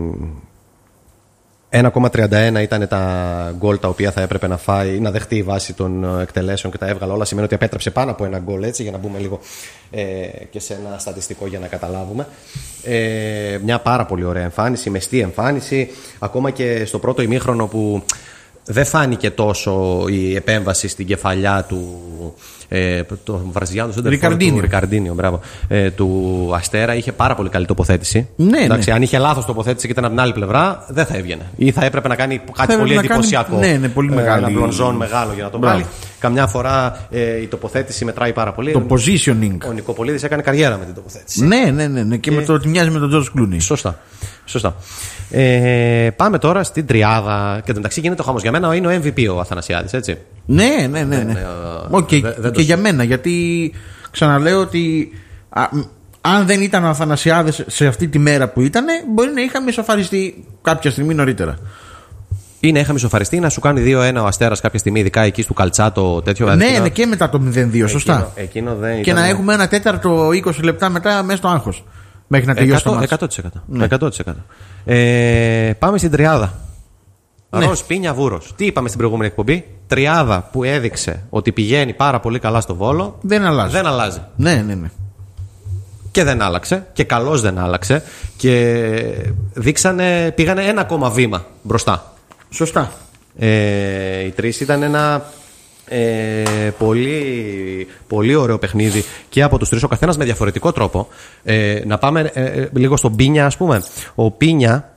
ένα κόμμα τριάντα ένα ήταν τα γκολ τα οποία θα έπρεπε να φάει, να δεχτεί η βάση των εκτελέσεων, και τα έβγαλε όλα. Σημαίνει ότι επέτρεψε πάνω από ένα γκολ, έτσι, για να μπούμε λίγο ε, και σε ένα στατιστικό για να καταλάβουμε. Ε, μια πάρα πολύ ωραία εμφάνιση, μεστή εμφάνιση. Ακόμα και στο πρώτο ημίχρονο που δεν φάνηκε τόσο η επέμβαση στην κεφαλιά του ε, το Βραζιλιάνο του Ρικαρντίνιο, μπράβο, ε, του Αστέρα, είχε πάρα πολύ καλή τοποθέτηση. Ναι, εντάξει, ναι. Αν είχε λάθος τοποθέτηση και ήταν από την άλλη πλευρά, δεν θα έβγαινε. Ή θα έπρεπε να κάνει κάτι πολύ εντυπωσιακό. Ναι, ναι, πολύ μεγάλο. Ένα μπλονζόν μεγάλο για να τον βγάλει. Καμιά φορά ε, η τοποθέτηση μετράει πάρα πολύ. Το positioning. Ο Νικοπολίδης έκανε καριέρα με την τοποθέτηση. Ναι, ναι, ναι, ναι. Και, και με το ότι μοιάζει με τον Τζορτζ Κλούνι. Σωστά. Σωστά. Ε, πάμε τώρα στην τριάδα. Και εντάξει, γίνεται ο χαμός. Για μένα είναι ο εμ βι πι ο Αθανασιάδης, έτσι. Ναι, ναι, ναι. ναι. Okay, και δεν και για μένα, γιατί ξαναλέω ότι α, αν δεν ήταν ο Αθανασιάδης σε αυτή τη μέρα που ήταν, μπορεί να είχαμε ισοφαριστεί κάποια στιγμή νωρίτερα. Ή να είχαμε ισοφαριστεί, να σου κάνει δύο ένα ο Αστέρας κάποια στιγμή, ειδικά εκεί στο Καλτσάτο τέτοιο. Ναι, εκείνο, ναι, και μετά το μηδέν δύο, σωστά. Εκείνο, εκείνο δεν και ήταν... να έχουμε ένα τέταρτο είκοσι λεπτά μετά μέσα στο άγχος. Μέχρι να τελειώσει το μάτς. εκατό τοις εκατό. Ναι. εκατό τοις εκατό. Ε, πάμε στην τριάδα. Ναι. Ροζ, Πίνια, Βούρος. Τι είπαμε στην προηγούμενη εκπομπή? Τριάδα που έδειξε ότι πηγαίνει πάρα πολύ καλά στο Βόλο. Δεν αλλάζει. Δεν αλλάζει. Ναι, ναι, ναι. Και δεν άλλαξε. Και καλώς δεν άλλαξε. Και δείξανε, πήγανε ένα ακόμα βήμα μπροστά. Σωστά. Ε, οι τρεις ήταν ένα ε, πολύ, πολύ ωραίο παιχνίδι και από τους τρεις, ο καθένας με διαφορετικό τρόπο. Ε, να πάμε ε, λίγο στον Πίνια, ας πούμε. Ο Πίνια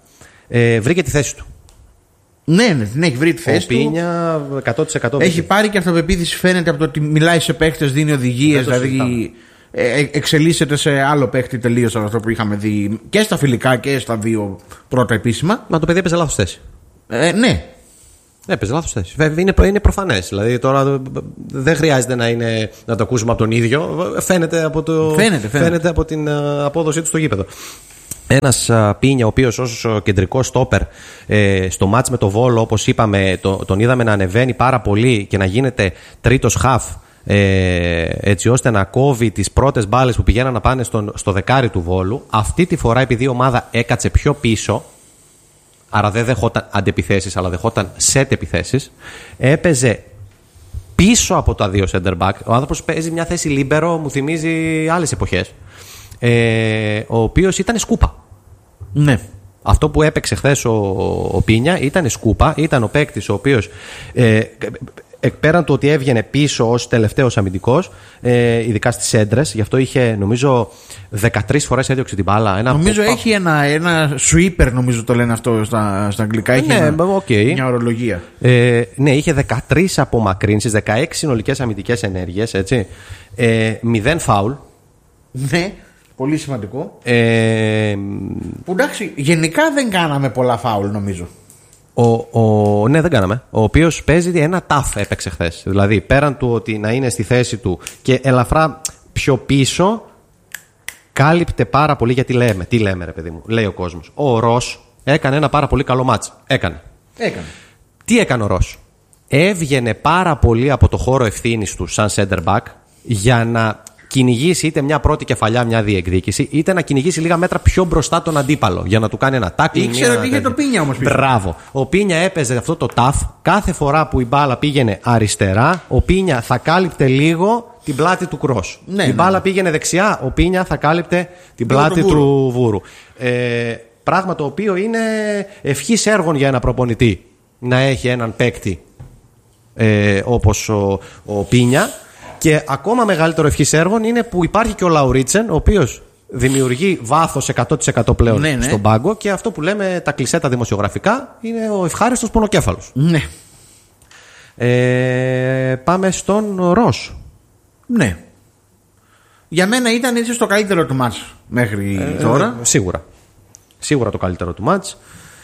ε, βρήκε τη θέση του. Ναι, ναι, την έχει βρει τη θέση ο Πίνια, εκατό τοις εκατό. Έχει πάρει και αυτοπεποίθηση, φαίνεται από το ότι μιλάει σε παίχτες, δίνει οδηγίες. Δηλαδή ε, εξελίσσεται σε άλλο παίχτη τελείως από αυτό που είχαμε δει και στα φιλικά και στα δύο πρώτα επίσημα. Μα το παιδί έπαιζε λάθος θέση. Ε, ναι. Έπαιζε λάθος θέση. Είναι, είναι προφανές. Δηλαδή τώρα δεν χρειάζεται να, είναι, να το ακούσουμε από τον ίδιο. Φαίνεται από, το, φαίνεται, φαίνεται. φαίνεται από την απόδοσή του στο γήπεδο. Ένας Πίνια, ο οποίος ως κεντρικό στόπερ ε, στο μάτς με το Βόλο, όπως είπαμε, το, τον είδαμε να ανεβαίνει πάρα πολύ και να γίνεται τρίτος χαφ, ε, έτσι ώστε να κόβει τις πρώτες μπάλες που πηγαίναν να πάνε στο, στο δεκάρι του Βόλου. Αυτή τη φορά, επειδή η ομάδα έκατσε πιο πίσω, άρα δεν δεχόταν αντεπιθέσεις αλλά δεχόταν σετ επιθέσεις, έπαιζε πίσω από τα δύο center back. Ο άνθρωπος παίζει μια θέση λίμπερο, μου θυμίζει άλλες εποχές, ε, ο οποίος ήταν σκούπα. Ναι. Αυτό που έπαιξε χθες ο, ο Πίνια ήταν σκούπα, ήταν ο παίκτης ο οποίος ε, εκ πέραν του ότι έβγαινε πίσω ως τελευταίος αμυντικός, ε, ειδικά στις έντρες, γι' αυτό είχε νομίζω δεκατρείς φορές έδιωξε την μπάλα. Ένα νομίζω από... έχει ένα, ένα sweeper, νομίζω το λένε αυτό στα, στα αγγλικά. Έχει ναι, ένα, okay. μια ορολογία. Ε, ναι, είχε δεκατρείς απομακρύνσεις, δεκαέξι συνολικές αμυντικές ενέργειες, έτσι. Ε, μηδέν φάουλ. Ναι. Πολύ σημαντικό. Ε, που εντάξει, γενικά δεν κάναμε πολλά φάουλ, νομίζω. Ο, ο, ναι, δεν κάναμε. Ο οποίος παίζει ένα ταφ έπαιξε χθες. Δηλαδή, πέραν του ότι να είναι στη θέση του και ελαφρά πιο πίσω, κάλυπτε πάρα πολύ. Γιατί λέμε, τι λέμε, ρε παιδί μου, λέει ο κόσμος. Ο Ρος έκανε ένα πάρα πολύ καλό μάτς. Έκανε. Έκανε. Τι έκανε ο Ρος? Έβγαινε πάρα πολύ από το χώρο ευθύνης του σαν center back για να κυνηγήσει είτε μια πρώτη κεφαλιά, μια διεκδίκηση, είτε να κυνηγήσει λίγα μέτρα πιο μπροστά τον αντίπαλο για να του κάνει ένα τάκλινγκ. Ήξερε ότι είχε το Πίνια όμως πίσω. Μπράβο. Ο Πίνια έπαιζε αυτό το ταφ. Κάθε φορά που η μπάλα πήγαινε αριστερά, ο Πίνια θα κάλυπτε λίγο την πλάτη του Κρός. Ναι, η ναι. μπάλα πήγαινε δεξιά, ο Πίνια θα κάλυπτε την πλάτη του Βούρου. Ε, πράγμα το οποίο είναι ευχής έργων για ένα προπονητή να έχει έναν παίκτη ε, όπως ο, ο Πίνια. Και ακόμα μεγαλύτερο ευχής έργων είναι που υπάρχει και ο Λαουρίτσεν, ο οποίος δημιουργεί βάθος εκατό τοις εκατό πλέον ναι, ναι. στον πάγκο, και αυτό που λέμε τα κλισέ τα δημοσιογραφικά είναι ο ευχάριστος πονοκέφαλος. Ναι. Ε, πάμε στον Ρος. Ναι. Για μένα ήταν ίσως το καλύτερο του μάτς μέχρι ε, τώρα. Ε, σίγουρα. Σίγουρα το καλύτερο του μάτς.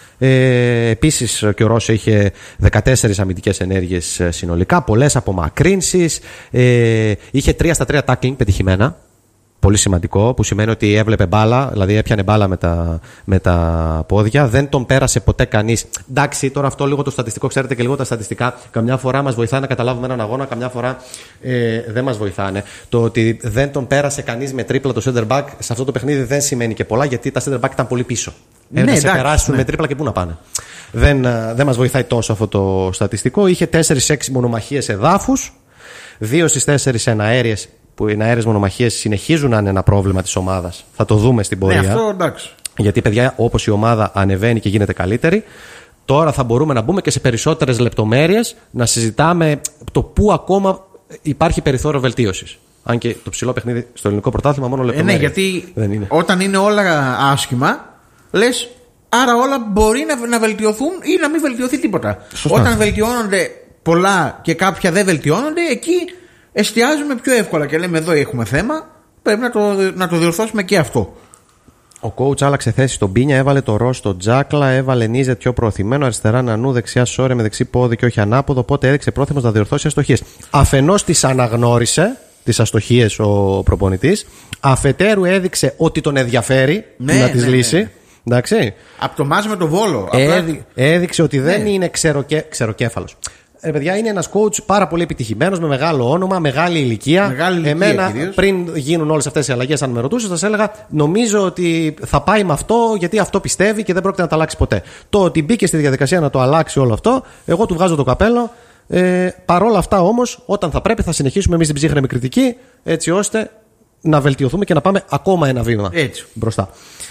Ε, επίσης και ο Ρος είχε δεκατέσσερις αμυντικές ενέργειες συνολικά, πολλές απομακρύνσεις, ε, είχε τρία στα τρία tackling πετυχημένα, πολύ σημαντικό, που σημαίνει ότι έβλεπε μπάλα, δηλαδή έπιανε μπάλα με τα, με τα πόδια, δεν τον πέρασε ποτέ κανείς. Εντάξει, τώρα αυτό λίγο το στατιστικό, ξέρετε και λίγο τα στατιστικά καμιά φορά μας βοηθάνε να καταλάβουμε έναν αγώνα, καμιά φορά ε, δεν μας βοηθάνε. Το ότι δεν τον πέρασε κανείς με τρίπλα το center back σε αυτό το παιχνίδι δεν σημαίνει και πολλά, γιατί τα center back ήταν πολύ πίσω. Ε, ναι, να σε περάσουν ναι. με τρίπλα και πού να πάνε. Δεν, δεν μας βοηθάει τόσο αυτό το στατιστικό. Είχε τέσσερις έξι μονομαχίες εδάφους, δύο στις τέσσερις εναέριες, που οι εναέριες μονομαχίες συνεχίζουν να είναι ένα πρόβλημα της ομάδας. Θα το δούμε στην πορεία. Ναι, αυτό εντάξει. Γιατί, παιδιά, όπως η ομάδα ανεβαίνει και γίνεται καλύτερη, τώρα θα μπορούμε να μπούμε και σε περισσότερες λεπτομέρειες, να συζητάμε το πού ακόμα υπάρχει περιθώριο βελτίωσης. Αν και το ψηλό παιχνίδι στο ελληνικό πρωτάθλημα μόνο λεπτομέρειες. Ε, ναι, γιατί δεν είναι. Όταν είναι όλα άσχημα, λες, άρα όλα μπορεί να, να βελτιωθούν ή να μην βελτιωθεί τίποτα. Σωστά. Όταν βελτιώνονται πολλά και κάποια δεν βελτιώνονται, εκεί εστιάζουμε πιο εύκολα και λέμε εδώ έχουμε θέμα, πρέπει να το, να το διορθώσουμε και αυτό. Ο coach άλλαξε θέση στον Πίνια, έβαλε το Ρο στο Τζάκλα, έβαλε Νίζετ πιο προωθημένο, αριστερά Νανού, δεξιά Σόρε με δεξί πόδι και όχι ανάποδο, οπότε έδειξε πρόθυμος να διορθώσει αστοχίες. Αφενός τις αναγνώρισε τις αστοχίες ο προπονητής, αφετέρου έδειξε ότι τον ενδιαφέρει ναι, να τις ναι, λύσει. Ναι. Εντάξει. Από το μάτς με το Βόλο. Έδει, έδειξε ότι δεν ναι. είναι ξεροκέ, ξεροκέφαλος. Ε, παιδιά, είναι ένας coach πάρα πολύ επιτυχημένος, με μεγάλο όνομα, μεγάλη ηλικία. Μεγάλη ηλικία Εμένα, κυρίως. Πριν γίνουν όλες αυτές οι αλλαγές, αν με ρωτούσες, θα σε έλεγα νομίζω ότι θα πάει με αυτό, γιατί αυτό πιστεύει και δεν πρόκειται να τα αλλάξει ποτέ. Το ότι μπήκε στη διαδικασία να το αλλάξει όλο αυτό, εγώ του βγάζω το καπέλο. Ε, παρόλα αυτά όμως, όταν θα πρέπει, θα συνεχίσουμε εμείς την ψύχρεμη κριτική, έτσι ώστε να βελτιωθούμε και να πάμε ακόμα ένα βήμα έτσι. μπροστά.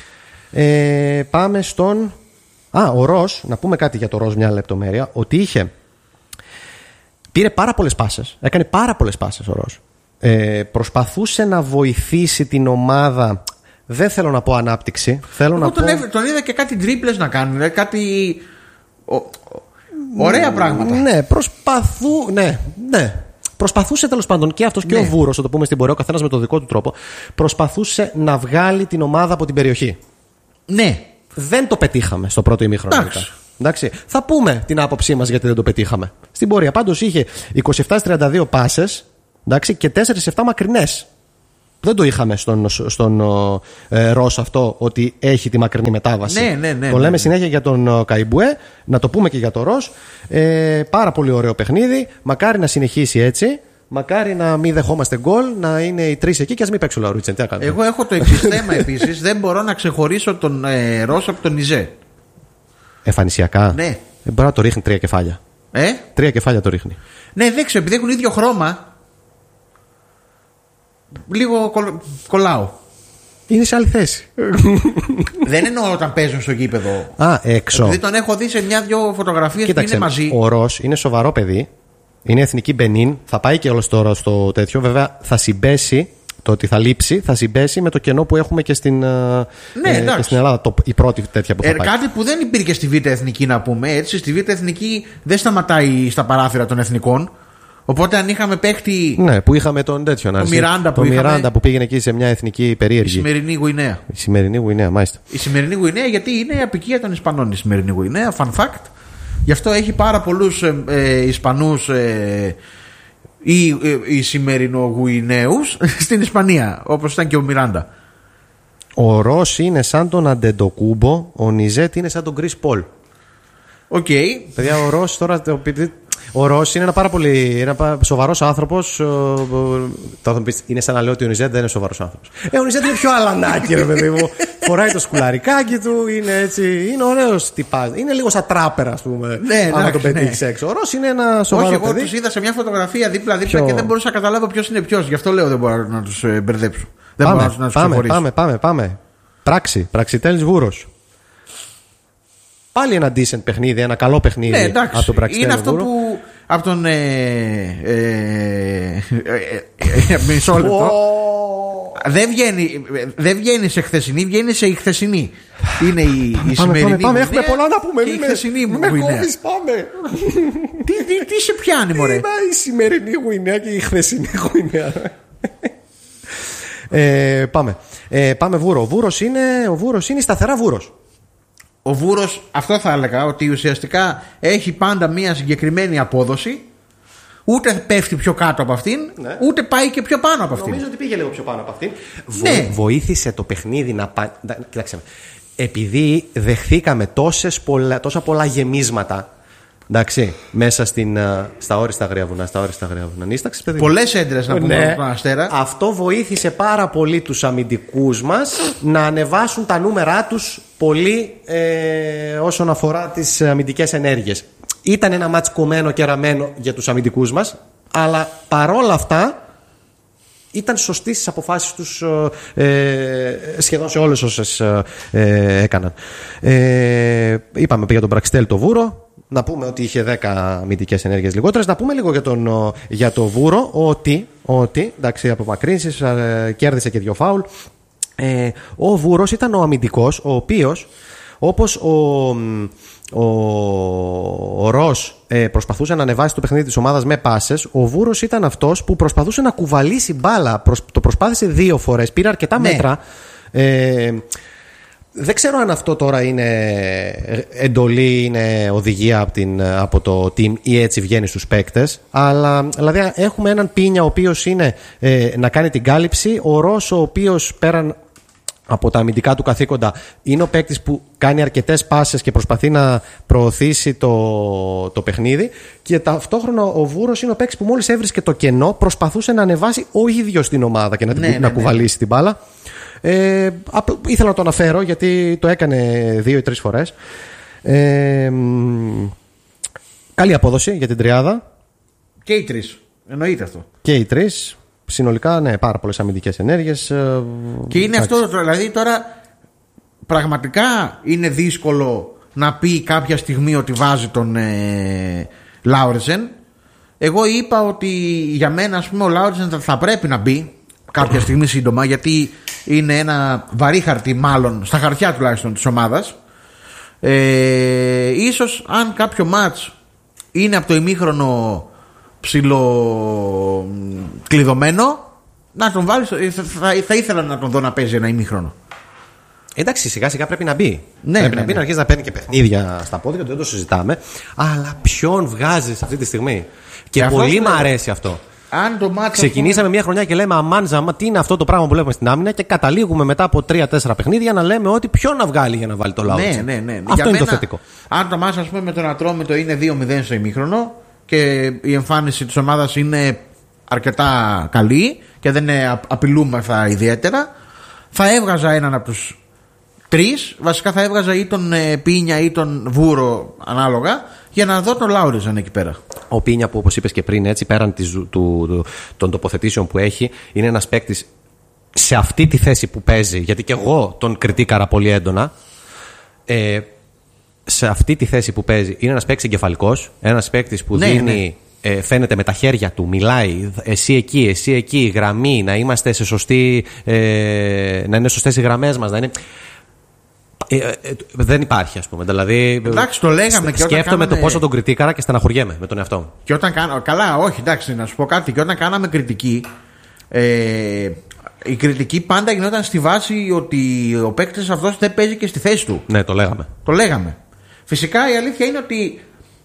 Ε, πάμε στον. Α, ο Ρος, να πούμε κάτι για το Ρος, μια λεπτομέρεια, ότι είχε. Πήρε πάρα πολλές πάσες, έκανε πάρα πολλές πάσες ο Ρος. Ε, προσπαθούσε να βοηθήσει την ομάδα Δεν θέλω να πω ανάπτυξη. Θέλω Εγώ να τον, πω... έβ, τον είδα και κάτι τρίπλες να κάνει. Δηλαδή κάτι. Ο, ο, ωραία πράγματα. Ναι, προσπαθού. Ναι, ναι. Προσπαθούσε τέλος πάντων και αυτός και ναι. ο Βούρος, θα το πούμε στην πορεία, ο καθένας με τον δικό του τρόπο. Προσπαθούσε να βγάλει την ομάδα από την περιοχή. Ναι. Δεν το πετύχαμε στο πρώτο ημίχρονο. Εντάξει. Εντάξει. Θα πούμε την άποψή μας γιατί δεν το πετύχαμε. Στην πορεία πάντως είχε είκοσι επτά τριάντα δύο πάσες, εντάξει, και τέσσερα επτά μακρινές. Δεν το είχαμε στον, στον ε, Ρος αυτό, ότι έχει τη μακρινή μετάβαση. Ναι, ναι, ναι, το ναι, λέμε ναι. συνέχεια για τον Καϊμπουέ, να το πούμε και για τον Ρος. Ε, πάρα πολύ ωραίο παιχνίδι. Μακάρι να συνεχίσει έτσι. Μακάρι να μην δεχόμαστε γκολ, να είναι οι τρεις εκεί και ας μην παίξει ο Λαουρίτσεν. Τι να κάνουμε. Εγώ έχω το εξής θέμα επίσης. Δεν μπορώ να ξεχωρίσω τον ε, Ρος από τον Ιζέ. Εμφανισιακά. Ναι. Ε, μπορεί να το ρίχνει τρία κεφάλια. Ε? Τρία κεφάλια το ρίχνει. Ναι, δεν ξέρω, επειδή έχουν ίδιο χρώμα. Λίγο κολ, κολλάω. Είναι σε άλλη θέση. Δεν εννοώ όταν παίζουν στο γήπεδο. Α, έξω. Δηλαδή τον έχω δει σε μια-δυο φωτογραφίες που είναι μαζί. Ο Ρος είναι σοβαρό παιδί. Είναι εθνική Μπενίν. Θα πάει και όλο τώρα στο τέτοιο. Βέβαια θα συμπέσει. Το ότι θα λείψει θα συμπέσει με το κενό που έχουμε και στην, ναι, ε, και στην Ελλάδα. Το, η πρώτη τέτοια που θα ε, πάει. Κάτι που δεν υπήρχε στη Β' Εθνική, να πούμε έτσι. Στη Β' Εθνική δεν σταματάει στα παράθυρα των εθνικών. Οπότε αν είχαμε παίχτη. Ναι, που είχαμε τον τέτοιο να Μιράντα που, είχαμε... που πήγαινε εκεί σε μια εθνική περίεργη. Η σημερινή Γουινέα. Η σημερινή Γουινέα, μάλιστα. Η σημερινή Γουινέα, γιατί είναι η απικία των Ισπανών η σημερινή Γουινέα. Fun fact. Γι' αυτό έχει πάρα πολλούς ε, ε, Ισπανούς ε, ή ε, οι σημερινογουινέους στην Ισπανία, όπως ήταν και ο Μιράντα. Ο Ρος είναι σαν τον Αντεντοκούμπο, ο Νιζέτ είναι σαν τον Γκρις Πολ. Οκ. Okay. Παιδιά, ο Ρος τώρα. Ο Ρος είναι ένα πάρα πολύ ένα σοβαρός άνθρωπος. Θα μου πεις, είναι σαν να λέω ότι ο Νιζέτ δεν είναι σοβαρός άνθρωπος. Ε, ο Νιζέτ είναι πιο αλανάκι, ρε παιδί μου. Φοράει το σκουλαρικάκι του, είναι έτσι. Είναι ωραίος τυπάς. Είναι λίγο σαν τράπερα, ας πούμε. Ναι, άμα ναι, τον πετύχει ναι. έξω. Ο Ρος είναι ένα σοβαρό Όχι, παιδί. εγώ τους είδα σε μια φωτογραφία δίπλα-δίπλα Ποιο... και δεν μπορούσα να καταλάβω ποιος είναι ποιος. Γι' αυτό λέω δεν μπορώ να τους μπερδέψω. Δεν πάμε, μπορώ να τους πάμε, ξεχωρίσω. πάμε, πάμε, πάμε. Πράξη, Πραξιτέλης Βούρος. Πάλι ένα decent παιχνίδι, ένα καλό παιχνίδι. Ναι, εντάξει. Από τον Πραξιτέλη είναι αυτό Βούρο. που από τον. Ε, ε, ε, ε, ε, μισό λεπτό. Δεν βγαίνει, δεν βγαίνει σε χθεσινή, βγαίνει σε χθεσινή. Είναι η, η πάμε, σημερινή. Πάμε, πάμε, έχουμε πολλά να πούμε. Και η χθεσινή μου με Γουινέα. κόβεις, πάμε. τι, τι, τι σε πιάνει, μωρέ. Είναι η σημερινή Γουινέα και η χθεσινή Γουινέα. ε, πάμε. Ε, πάμε Βούρο. Ο Βούρος είναι, ο Βούρος είναι σταθερά Βούρος. Ο Βούρος, αυτό θα έλεγα, ότι ουσιαστικά έχει πάντα μια συγκεκριμένη απόδοση. Ούτε πέφτει πιο κάτω από αυτήν, ναι. ούτε πάει και πιο πάνω από αυτήν. Νομίζω ότι πήγε λίγο πιο πάνω από αυτήν. Ναι. Βο, βοήθησε το παιχνίδι να πάει. Κοιτάξτε, επειδή δεχθήκαμε τόσες πολλά, τόσα πολλά γεμίσματα. Εντάξει, μέσα στην, στα όριστα αγραία βουνά. Στα όριστα αγραία βουνά. Νίσταξες, παιδί. Πολλές έντρες να πούμε ναι. τον Αστέρα. Αυτό βοήθησε πάρα πολύ τους αμυντικούς μας να ανεβάσουν τα νούμερά τους πολύ ε, όσον αφορά τις αμυντικές ενέργειες. Ήταν ένα μάτς κομμένο και ραμμένο για τους αμυντικούς μας, αλλά παρόλα αυτά ήταν σωστοί στις αποφάσεις τους ε, σχεδόν σε όλες όσες ε, έκαναν. Ε, είπαμε για τον Πραξιτέλη το Βούρο. Να πούμε ότι είχε δέκα αμυντικές ενέργειες λιγότερες. Να πούμε λίγο για τον για το Βούρο ότι, ότι εντάξει, απομακρύνσεις, ε, κέρδισε και δύο φάουλ. Ε, ο Βούρος ήταν ο αμυντικός, ο οποίος όπως ο, ο, ο Ρος ε, προσπαθούσε να ανεβάσει το παιχνίδι της ομάδας με πάσες, ο Βούρος ήταν αυτός που προσπαθούσε να κουβαλήσει μπάλα. Προσ, το προσπάθησε δύο φορές, πήρε αρκετά ναι. μέτρα. Ε, δεν ξέρω αν αυτό τώρα είναι εντολή, είναι οδηγία από, την, από το team ή έτσι βγαίνει στους παίκτες. Αλλά δηλαδή έχουμε έναν Πίνια ο οποίος είναι ε, να κάνει την κάλυψη, ο Ρος ο οποίος πέραν από τα αμυντικά του καθήκοντα είναι ο παίκτης που κάνει αρκετές πάσες και προσπαθεί να προωθήσει το, το παιχνίδι, και ταυτόχρονα ο Βούρος είναι ο παίκτης που μόλις έβρισκε το κενό προσπαθούσε να ανεβάσει ο ίδιος την ομάδα και να, ναι, την, ναι, να ναι. κουβαλήσει την μπάλα. Ε, ήθελα να το αναφέρω γιατί το έκανε δύο ή τρεις φορές. Ε, καλή απόδοση για την τριάδα. Και οι τρεις, εννοείται αυτό. Και οι τρεις. Συνολικά, ναι, πάρα πολλές αμυντικές ενέργειες. Και είναι εντάξει. Αυτό, δηλαδή τώρα πραγματικά είναι δύσκολο να πει κάποια στιγμή ότι βάζει τον ε, Λάουρενσεν. Εγώ είπα ότι για μένα, ας πούμε, ο Λάουρενσεν θα, θα πρέπει να μπει κάποια στιγμή σύντομα, γιατί Είναι ένα βαρύ χαρτί, μάλλον στα χαρτιά τουλάχιστον της ομάδας. Ε, ίσως αν κάποιο μάτς είναι από το ημίχρονο ψιλοκλειδωμένο, να τον βάλεις, θα, θα, θα ήθελα να τον δω να παίζει ένα ημίχρονο. Εντάξει, σιγά σιγά πρέπει να μπει. Ναι, πρέπει ναι, να μπει, ναι. να αρχίσει να παίρνει και παιχνίδια στα πόδια, δεν το συζητάμε. Αλλά ποιον βγάζεις αυτή τη στιγμή. Και, και πολύ μου αρέσει αυτό. Αν το μάτς, ξεκινήσαμε πούμε... μια χρονιά και λέμε αμάνζα, μα τι είναι αυτό το πράγμα που βλέπουμε στην άμυνα, και καταλήγουμε μετά από τρία τέσσερα παιχνίδια να λέμε ότι ποιον να βγάλει για να βάλει το λαό. Ναι, ναι, ναι. Αυτό για είναι μένα, το θετικό. Αν το μάτς, ας πούμε, με τον Ατρόμητο είναι δύο μηδέν στο ημίχρονο και η εμφάνιση της ομάδας είναι αρκετά καλή και δεν απειλούμεθα ιδιαίτερα, θα έβγαζα έναν από τους τρεις. Βασικά θα έβγαζα ή τον ε, Πίνια ή τον Βούρο, ανάλογα, για να δω τον Λάουριζαν εκεί πέρα. Ο Πίνια, που όπως είπες και πριν, έτσι, πέραν της, του, του, των τοποθετήσεων που έχει, είναι ένας παίκτης σε αυτή τη θέση που παίζει, γιατί και εγώ τον κριτήκαρα πολύ έντονα. Ε, σε αυτή τη θέση που παίζει είναι ένας παίκτης εγκεφαλικός, ένας παίκτης που ναι, δίνει, ναι. Ε, φαίνεται με τα χέρια του, μιλάει, εσύ εκεί, εσύ εκεί, γραμμή, να είμαστε σε σωστή, ε, να είναι σωστές οι γραμμές μας, να είναι... Ε, ε, ε, δεν υπάρχει, ας πούμε. Δηλαδή, εντάξει, το λέγαμε και σκέφτομαι κάναμε... το πόσο τον κριτήκαρα και στεναχωριέμαι με τον εαυτό μου. Και όταν κάνα... Καλά, όχι, εντάξει, να σου πω κάτι. Και όταν κάναμε κριτική, ε, η κριτική πάντα γινόταν στη βάση ότι ο παίκτης αυτός δεν παίζει και στη θέση του. Ναι, το λέγαμε. Το λέγαμε. Φυσικά η αλήθεια είναι ότι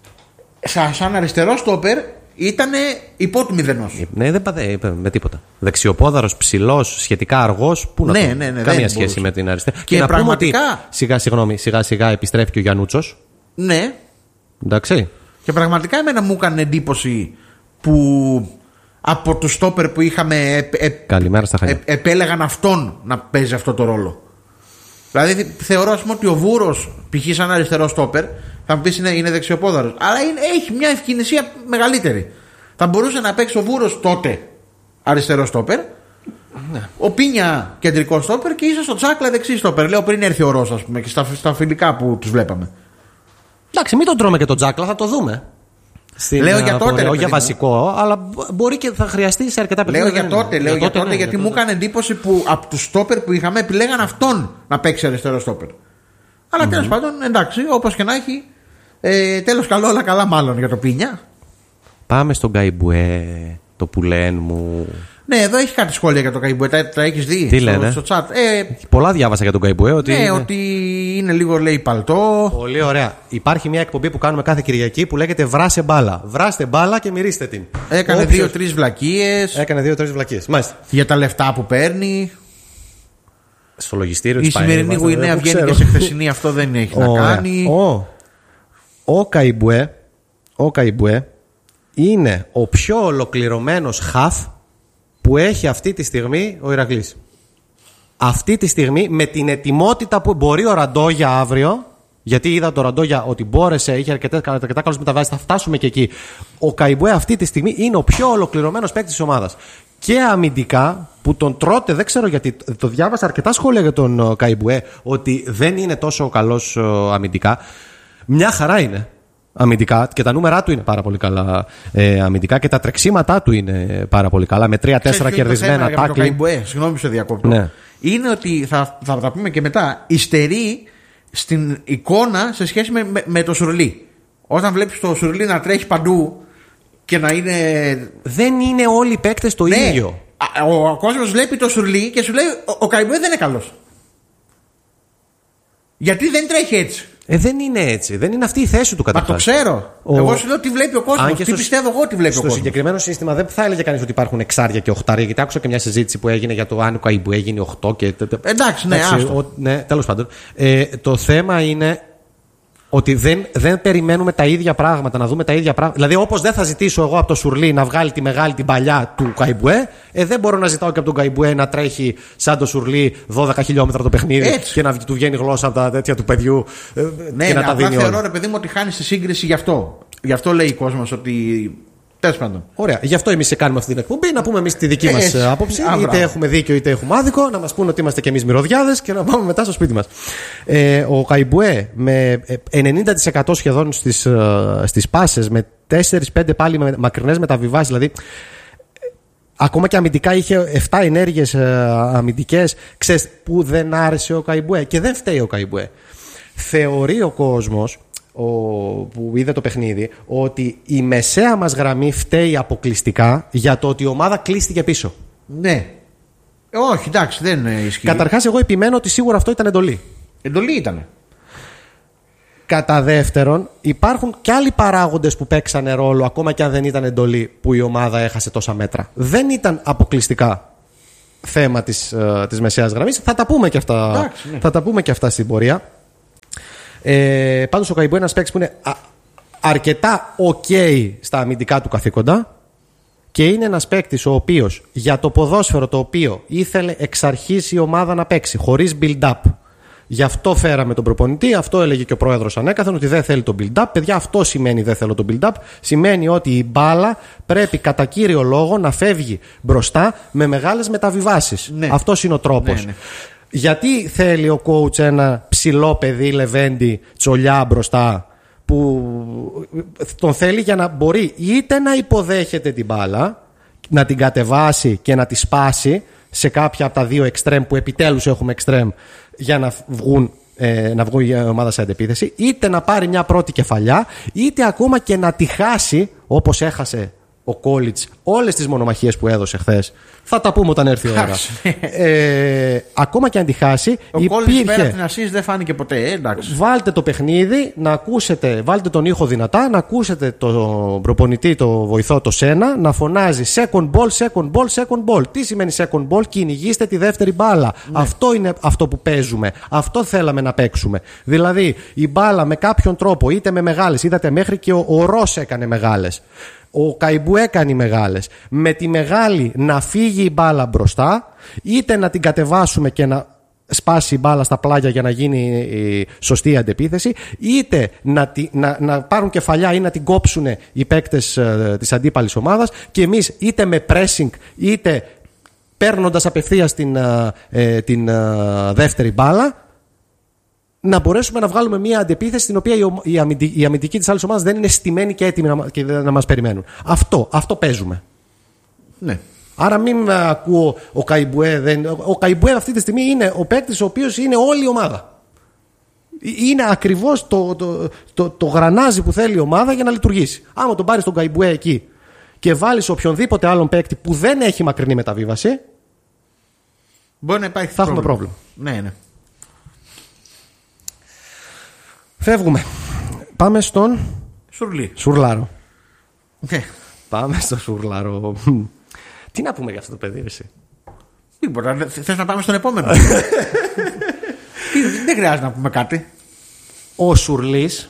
σαν αριστερό στόπερ ήταν υπό του μηδενός. Ναι, δεν πατέ με τίποτα. Δεξιοπόδαρος, ψηλός, σχετικά αργός. Πού να ναι, το... ναι, ναι, καμία σχέση μπορούσε. Με την αριστερά. Και, και να πραγματικά... πούμε ότι σιγά, συγγνώμη, σιγά σιγά επιστρέφει και ο Γιαννούτσος. Ναι. Εντάξει. Και πραγματικά εμένα μου έκανε εντύπωση που από το στόπερ που είχαμε ε, ε, Καλημέρα στα Χανιά. ε, επέλεγαν αυτόν να παίζει αυτό το ρόλο. Δηλαδή θεωρώ, ας πούμε, ότι ο Βούρος, π.χ. σαν αριστερό στόπερ, θα μου πεις είναι, είναι δεξιοπόδαρος, αλλά είναι, έχει μια ευκαινησία μεγαλύτερη. Θα μπορούσε να παίξει ο Βούρος τότε αριστερό στόπερ, ναι. Ο Πίνια κεντρικό στόπερ και ίσως ο Τσάκλα δεξί στόπερ. Λέω πριν έρθει ο Ρος, ας πούμε, και στα, στα φιλικά που τους βλέπαμε. Εντάξει, μην τον τρώμε και τον Τσάκλα, θα το δούμε. Στην, λέω για τότε. Όχι για βασικό, αλλά μπορεί και θα χρειαστεί σε αρκετά παιχνίδια. Λέω για τότε, λέω για τότε, ναι, γιατί μου έκανε εντύπωση που από του στόπερ που είχαμε επιλέγαν αυτόν να παίξει αριστερό στόπερ. Αλλά mm-hmm. τέλος πάντων, εντάξει, όπως και να έχει. Ε, τέλος καλό, όλα καλά, μάλλον για το Πίνια. Πάμε στον Καϊμπουέ, το πουλέν μου. Ναι, εδώ έχει κάτι σχόλια για τον Καϊμπουέ. Τα, τα έχει δει τι στο, λένε? στο chat. Ε, πολλά διάβασα για τον Καϊμπουέ. Ότι ναι, είναι... ότι είναι λίγο, λέει, παλτό. Πολύ ωραία. Υπάρχει μια εκπομπή που κάνουμε κάθε Κυριακή που λέγεται Βράσε μπάλα. Βράστε μπάλα και μυρίστε την. Έκανε Όποιος... δύο-τρει βλακίες. Έκανε δύο-τρει βλακίες. Μάλιστα. Για τα λεφτά που παίρνει. Στο λογιστήριο η σημερινή Γουινέα βγαίνει και σε χθεσινή, αυτό δεν έχει να κάνει. Ο, ο Καϊμπουέ, ο Καϊμπουέ είναι ο πιο ολοκληρωμένος χαφ που έχει αυτή τη στιγμή ο Ηρακλής. Αυτή τη στιγμή, με την ετοιμότητα που μπορεί ο Ραντόγια αύριο, γιατί είδα το Ραντόγια ότι μπόρεσε, είχε αρκετά, αρκετά καλές μεταβάσεις, θα φτάσουμε και εκεί. Ο Καϊμπουέ αυτή τη στιγμή είναι ο πιο ολοκληρωμένος παίκτης της ομάδας. Και αμυντικά, που τον τρώτε, δεν ξέρω γιατί, το διάβασα αρκετά σχόλια για τον Καϊμπουέ, ότι δεν είναι τόσο καλός αμυντικά. Μια χαρά είναι αμυντικά και τα νούμερά του είναι πάρα πολύ καλά ε, αμυντικά και τα τρεξίματά του είναι πάρα πολύ καλά. Με τρία τέσσερα κερδισμένα τάκλι. Συγγνώμη, σε διακόπτω. Ναι. Είναι ότι θα, θα τα πούμε και μετά. Υστερεί στην εικόνα σε σχέση με, με, με το Σουρλί. Όταν βλέπεις το Σουρλί να τρέχει παντού και να είναι. Δεν είναι όλοι οι παίκτες το ναι. ίδιο. Ο, ο κόσμος βλέπει το Σουρλί και σου λέει ο, ο Καϊμπουέ δεν είναι καλός. Γιατί δεν τρέχει έτσι. Ε, δεν είναι έτσι. Δεν είναι αυτή η θέση του καταρχάς. Μα το ξέρω. Ο... Εγώ σου λέω τι βλέπει ο κόσμος. Τι στο... πιστεύω εγώ τι βλέπει ο κόσμος. Στο συγκεκριμένο σύστημα δεν θα έλεγε κανείς ότι υπάρχουν εξάρια και οχτάρια. Γιατί άκουσα και μια συζήτηση που έγινε για το αν ο Καϊμπουέ έγινε οκτώ και. Εντάξει, ναι, άστο. Ο... ναι, τέλος πάντων. Ε, το θέμα είναι ότι δεν, δεν περιμένουμε τα ίδια πράγματα, να δούμε τα ίδια πράγματα. Δηλαδή, όπως δεν θα ζητήσω εγώ από το Σουρλί να βγάλει τη μεγάλη την παλιά του Καϊμπουέ, ε, δεν μπορώ να ζητάω και από τον Καϊμπουέ να τρέχει σαν το Σουρλί δώδεκα χιλιόμετρα το παιχνίδι. Έτσι. Και να του βγαίνει γλώσσα από τα τέτοια του παιδιού. Ε, ναι, και να ναι, τα δίνει όλα. Θεωρώ, ρε παιδί μου, ότι χάνει τη σύγκριση γι' αυτό. Γι' αυτό λέει ο κόσμος ότι. Τέλος πάντων. Ωραία. Γι' αυτό εμείς κάνουμε αυτή την εκπομπή, να πούμε εμείς τη δική μας ε, άποψη. Α, είτε έχουμε δίκιο είτε έχουμε άδικο, να μας πούνε ότι είμαστε κι εμείς μυρωδιάδες και να πάμε μετά στο σπίτι μας. Ε, ο Καϊμπουέ με ενενήντα τοις εκατό σχεδόν στις, στις πάσες, με τέσσερα πέντε πάλι με μακρινές μεταβιβάσεις, δηλαδή ακόμα και αμυντικά είχε επτά ενέργειες ε, αμυντικές. Ξέρεις που δεν άρεσε ο Καϊμπουέ, και δεν φταίει ο Καϊμπουέ. Θεωρεί ο κόσμος ο, που είδε το παιχνίδι ότι η μεσαία μας γραμμή φταίει αποκλειστικά για το ότι η ομάδα κλείστηκε πίσω. Ναι. Όχι, εντάξει, δεν ισχύει. Καταρχάς, εγώ επιμένω ότι σίγουρα αυτό ήταν εντολή. Εντολή ήταν. Κατά δεύτερον, υπάρχουν και άλλοι παράγοντες που παίξανε ρόλο, ακόμα και αν δεν ήταν εντολή, που η ομάδα έχασε τόσα μέτρα. Δεν ήταν αποκλειστικά θέμα της, uh, της μεσαίας γραμμής. Θα τα πούμε και αυτά, εντάξει, ναι. θα τα πούμε και αυτά στην πορεία. Ε, πάντως ο Καϊμπουέ είναι ένας παίκτης που είναι α, αρκετά ok στα αμυντικά του καθήκοντα, και είναι ένας παίκτης ο οποίος για το ποδόσφαιρο το οποίο ήθελε εξ αρχής η ομάδα να παίξει χωρίς build-up. Γι' αυτό φέραμε τον προπονητή, αυτό έλεγε και ο πρόεδρος ανέκαθεν, ότι δεν θέλει το build-up. Παιδιά, αυτό σημαίνει δεν θέλω το build-up. Σημαίνει ότι η μπάλα πρέπει κατά κύριο λόγο να φεύγει μπροστά με μεγάλες μεταβιβάσεις. Ναι. Αυτός είναι ο τρόπος. Ναι, ναι. Γιατί θέλει ο coach ένα ψηλό παιδί Λεβέντη τσολιά μπροστά, που τον θέλει για να μπορεί είτε να υποδέχεται την μπάλα, να την κατεβάσει και να τη σπάσει σε κάποια από τα δύο εξτρέμ που επιτέλους έχουμε εξτρέμ, για να βγουν, ε, να βγουν η ομάδα σε αντεπίθεση, είτε να πάρει μια πρώτη κεφαλιά, είτε ακόμα και να τη χάσει, όπως έχασε ο Κόλιτς όλες τις μονομαχίες που έδωσε χθες. Θα τα πούμε όταν έρθει η ώρα. ε, ακόμα και αν τη χάσει, ο Κόλιτς πέρα από την Ασίς δεν φάνηκε ποτέ. Ε, εντάξει. Βάλτε το παιχνίδι, να ακούσετε, βάλτε τον ήχο δυνατά, να ακούσετε τον προπονητή, το βοηθό, το Σένα, να φωνάζει second ball, second ball, second ball. Τι σημαίνει second ball? Κυνηγήστε τη δεύτερη μπάλα. Ναι. Αυτό είναι αυτό που παίζουμε. Αυτό θέλαμε να παίξουμε. Δηλαδή η μπάλα με κάποιον τρόπο, είτε με μεγάλες, είδατε μέχρι και ο, ο Ρος έκανε μεγάλες. Ο Καϊμπουέ κάνει μεγάλες. Με τη μεγάλη να φύγει η μπάλα μπροστά, είτε να την κατεβάσουμε και να σπάσει η μπάλα στα πλάγια για να γίνει η σωστή αντεπίθεση, είτε να, να, να πάρουν κεφαλιά ή να την κόψουν οι παίκτες ε, της αντίπαλης ομάδας, και εμείς είτε με pressing είτε παίρνοντας απευθείας την, ε, την ε, δεύτερη μπάλα, να μπορέσουμε να βγάλουμε μια αντεπίθεση στην οποία η αμυντική, η αμυντική της άλλης ομάδας δεν είναι στημένη και έτοιμη να, και να μας περιμένουν. Αυτό, αυτό παίζουμε. Ναι. Άρα μην ακούω ο Καϊμπουέ. Δεν, ο Καϊμπουέ αυτή τη στιγμή είναι ο παίκτης ο οποίος είναι όλη η ομάδα. Είναι ακριβώς το, το, το, το γρανάζι που θέλει η ομάδα για να λειτουργήσει. Άμα τον πάρεις τον Καϊμπουέ εκεί και βάλεις οποιονδήποτε άλλον παίκτη που δεν έχει μακρινή μεταβίβαση, μπορεί να υπάρχει θα έχουμε πρόβλημα. Ναι, ναι. Φεύγουμε. Πάμε στον Σουρλί. Σουρλάρο. Ναι. Πάμε στο Σουρλάρο. Τι να πούμε για αυτό το παιδί, εσύ? Τίποτα. Θες να πάμε στον επόμενο? Δεν χρειάζεται να πούμε κάτι. Ο Σουρλής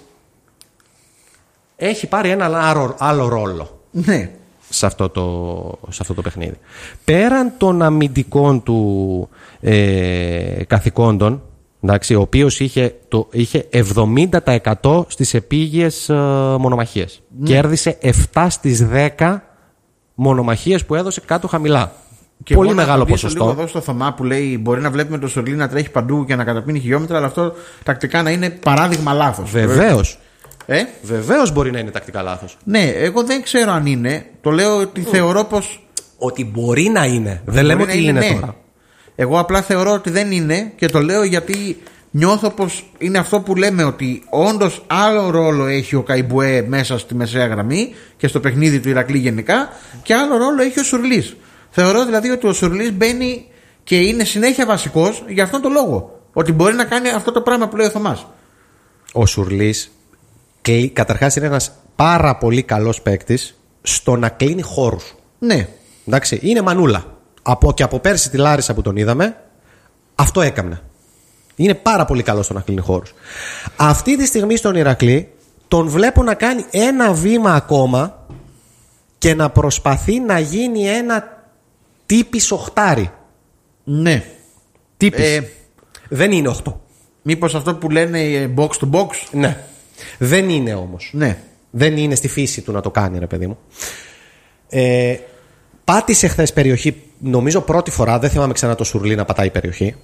έχει πάρει ένα άλλο, άλλο ρόλο. Ναι. Σε αυτό, το, σε αυτό το παιχνίδι. Πέραν των αμυντικών του ε, καθηκόντων, εντάξει, ο οποίος είχε, είχε εβδομήντα τοις εκατό στις επίγειες ε, μονομαχίες. Ναι. Κέρδισε επτά στις δέκα μονομαχίες που έδωσε κάτω χαμηλά. Και πολύ μεγάλο ποσοστό. Λίγο εδώ στο Θωμά που λέει: μπορεί να βλέπουμε το Σουρλί να τρέχει παντού και να καταπίνει χιλιόμετρα, αλλά αυτό τακτικά να είναι παράδειγμα λάθος. Βεβαίως. Ε? Βεβαίως μπορεί να είναι τακτικά λάθος. Ναι, εγώ δεν ξέρω αν είναι. Το λέω ότι mm. θεωρώ πως. Ότι μπορεί να είναι. Δεν λέμε ότι είναι, είναι ναι. τώρα. Εγώ απλά θεωρώ ότι δεν είναι, και το λέω γιατί νιώθω πως είναι αυτό που λέμε, ότι όντως άλλο ρόλο έχει ο Καϊμπουέ μέσα στη μεσαία γραμμή και στο παιχνίδι του Ηρακλή γενικά, και άλλο ρόλο έχει ο Σουρλής. Θεωρώ δηλαδή ότι ο Σουρλής μπαίνει και είναι συνέχεια βασικός για αυτόν τον λόγο. Ότι μπορεί να κάνει αυτό το πράγμα που λέει ο Θωμάς. Ο Σουρλής καταρχάς είναι ένας πάρα πολύ καλός παίκτης στο να κλείνει χώρους. Ναι. Εντάξει, είναι μανούλα. Από, και από πέρσι τη Λάρισα που τον είδαμε, αυτό έκαμνε. Είναι πάρα πολύ καλό στο να κλείνει χώρους. Αυτή τη στιγμή στον Ηρακλή τον βλέπω να κάνει ένα βήμα ακόμα και να προσπαθεί να γίνει ένα τύπης οχτάρι. Ναι. Τύπης. Ε, Δεν είναι οχτώ. Μήπως αυτό που λένε box to box? Ναι. Δεν είναι όμως. Ναι. Δεν είναι στη φύση του να το κάνει, ρε παιδί μου. Ε, πάτησε χθες περιοχή, νομίζω πρώτη φορά. Δεν θυμάμαι ξανά το Σουρλί να πατάει περιοχή.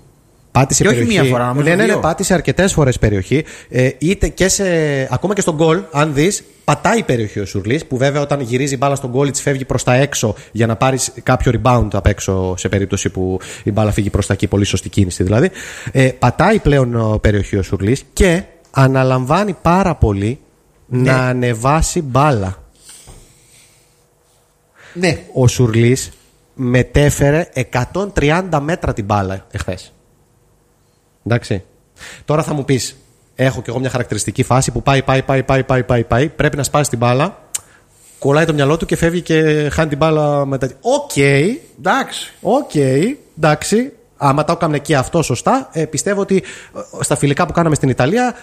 Πάτησε και όχι περιοχή. μία φορά, νομίζω. Ναι, ναι, ναι, δύο. πάτησε αρκετές φορές περιοχή. Ε, είτε και σε, ακόμα και στον γκολ, αν δεις, πατάει περιοχή ο Σουρλής. Που βέβαια όταν γυρίζει η μπάλα στον γκολ, της φεύγει προς τα έξω για να πάρει κάποιο rebound απ' έξω, σε περίπτωση που η μπάλα φύγει προς τα εκεί. Πολύ σωστή κίνηση δηλαδή. Ε, πατάει πλέον περιοχή ο Σουρλής και αναλαμβάνει πάρα πολύ ναι. να ανεβάσει μπάλα. Ναι. Ο Σουρλής μετέφερε εκατόν τριάντα μέτρα την μπάλα εχθές. Εντάξει. Τώρα θα μου πεις, έχω κι εγώ μια χαρακτηριστική φάση που πάει, πάει, πάει, πάει, πάει, πάει, πάει. Πρέπει να σπάσει την μπάλα. Κολλάει το μυαλό του και φεύγει και χάνει την μπάλα μετά. Οκ. Okay, εντάξει. Οκ. Okay, εντάξει. Άμα τα έκαμε και αυτό σωστά, ε, πιστεύω ότι στα φιλικά που κάναμε στην Ιταλία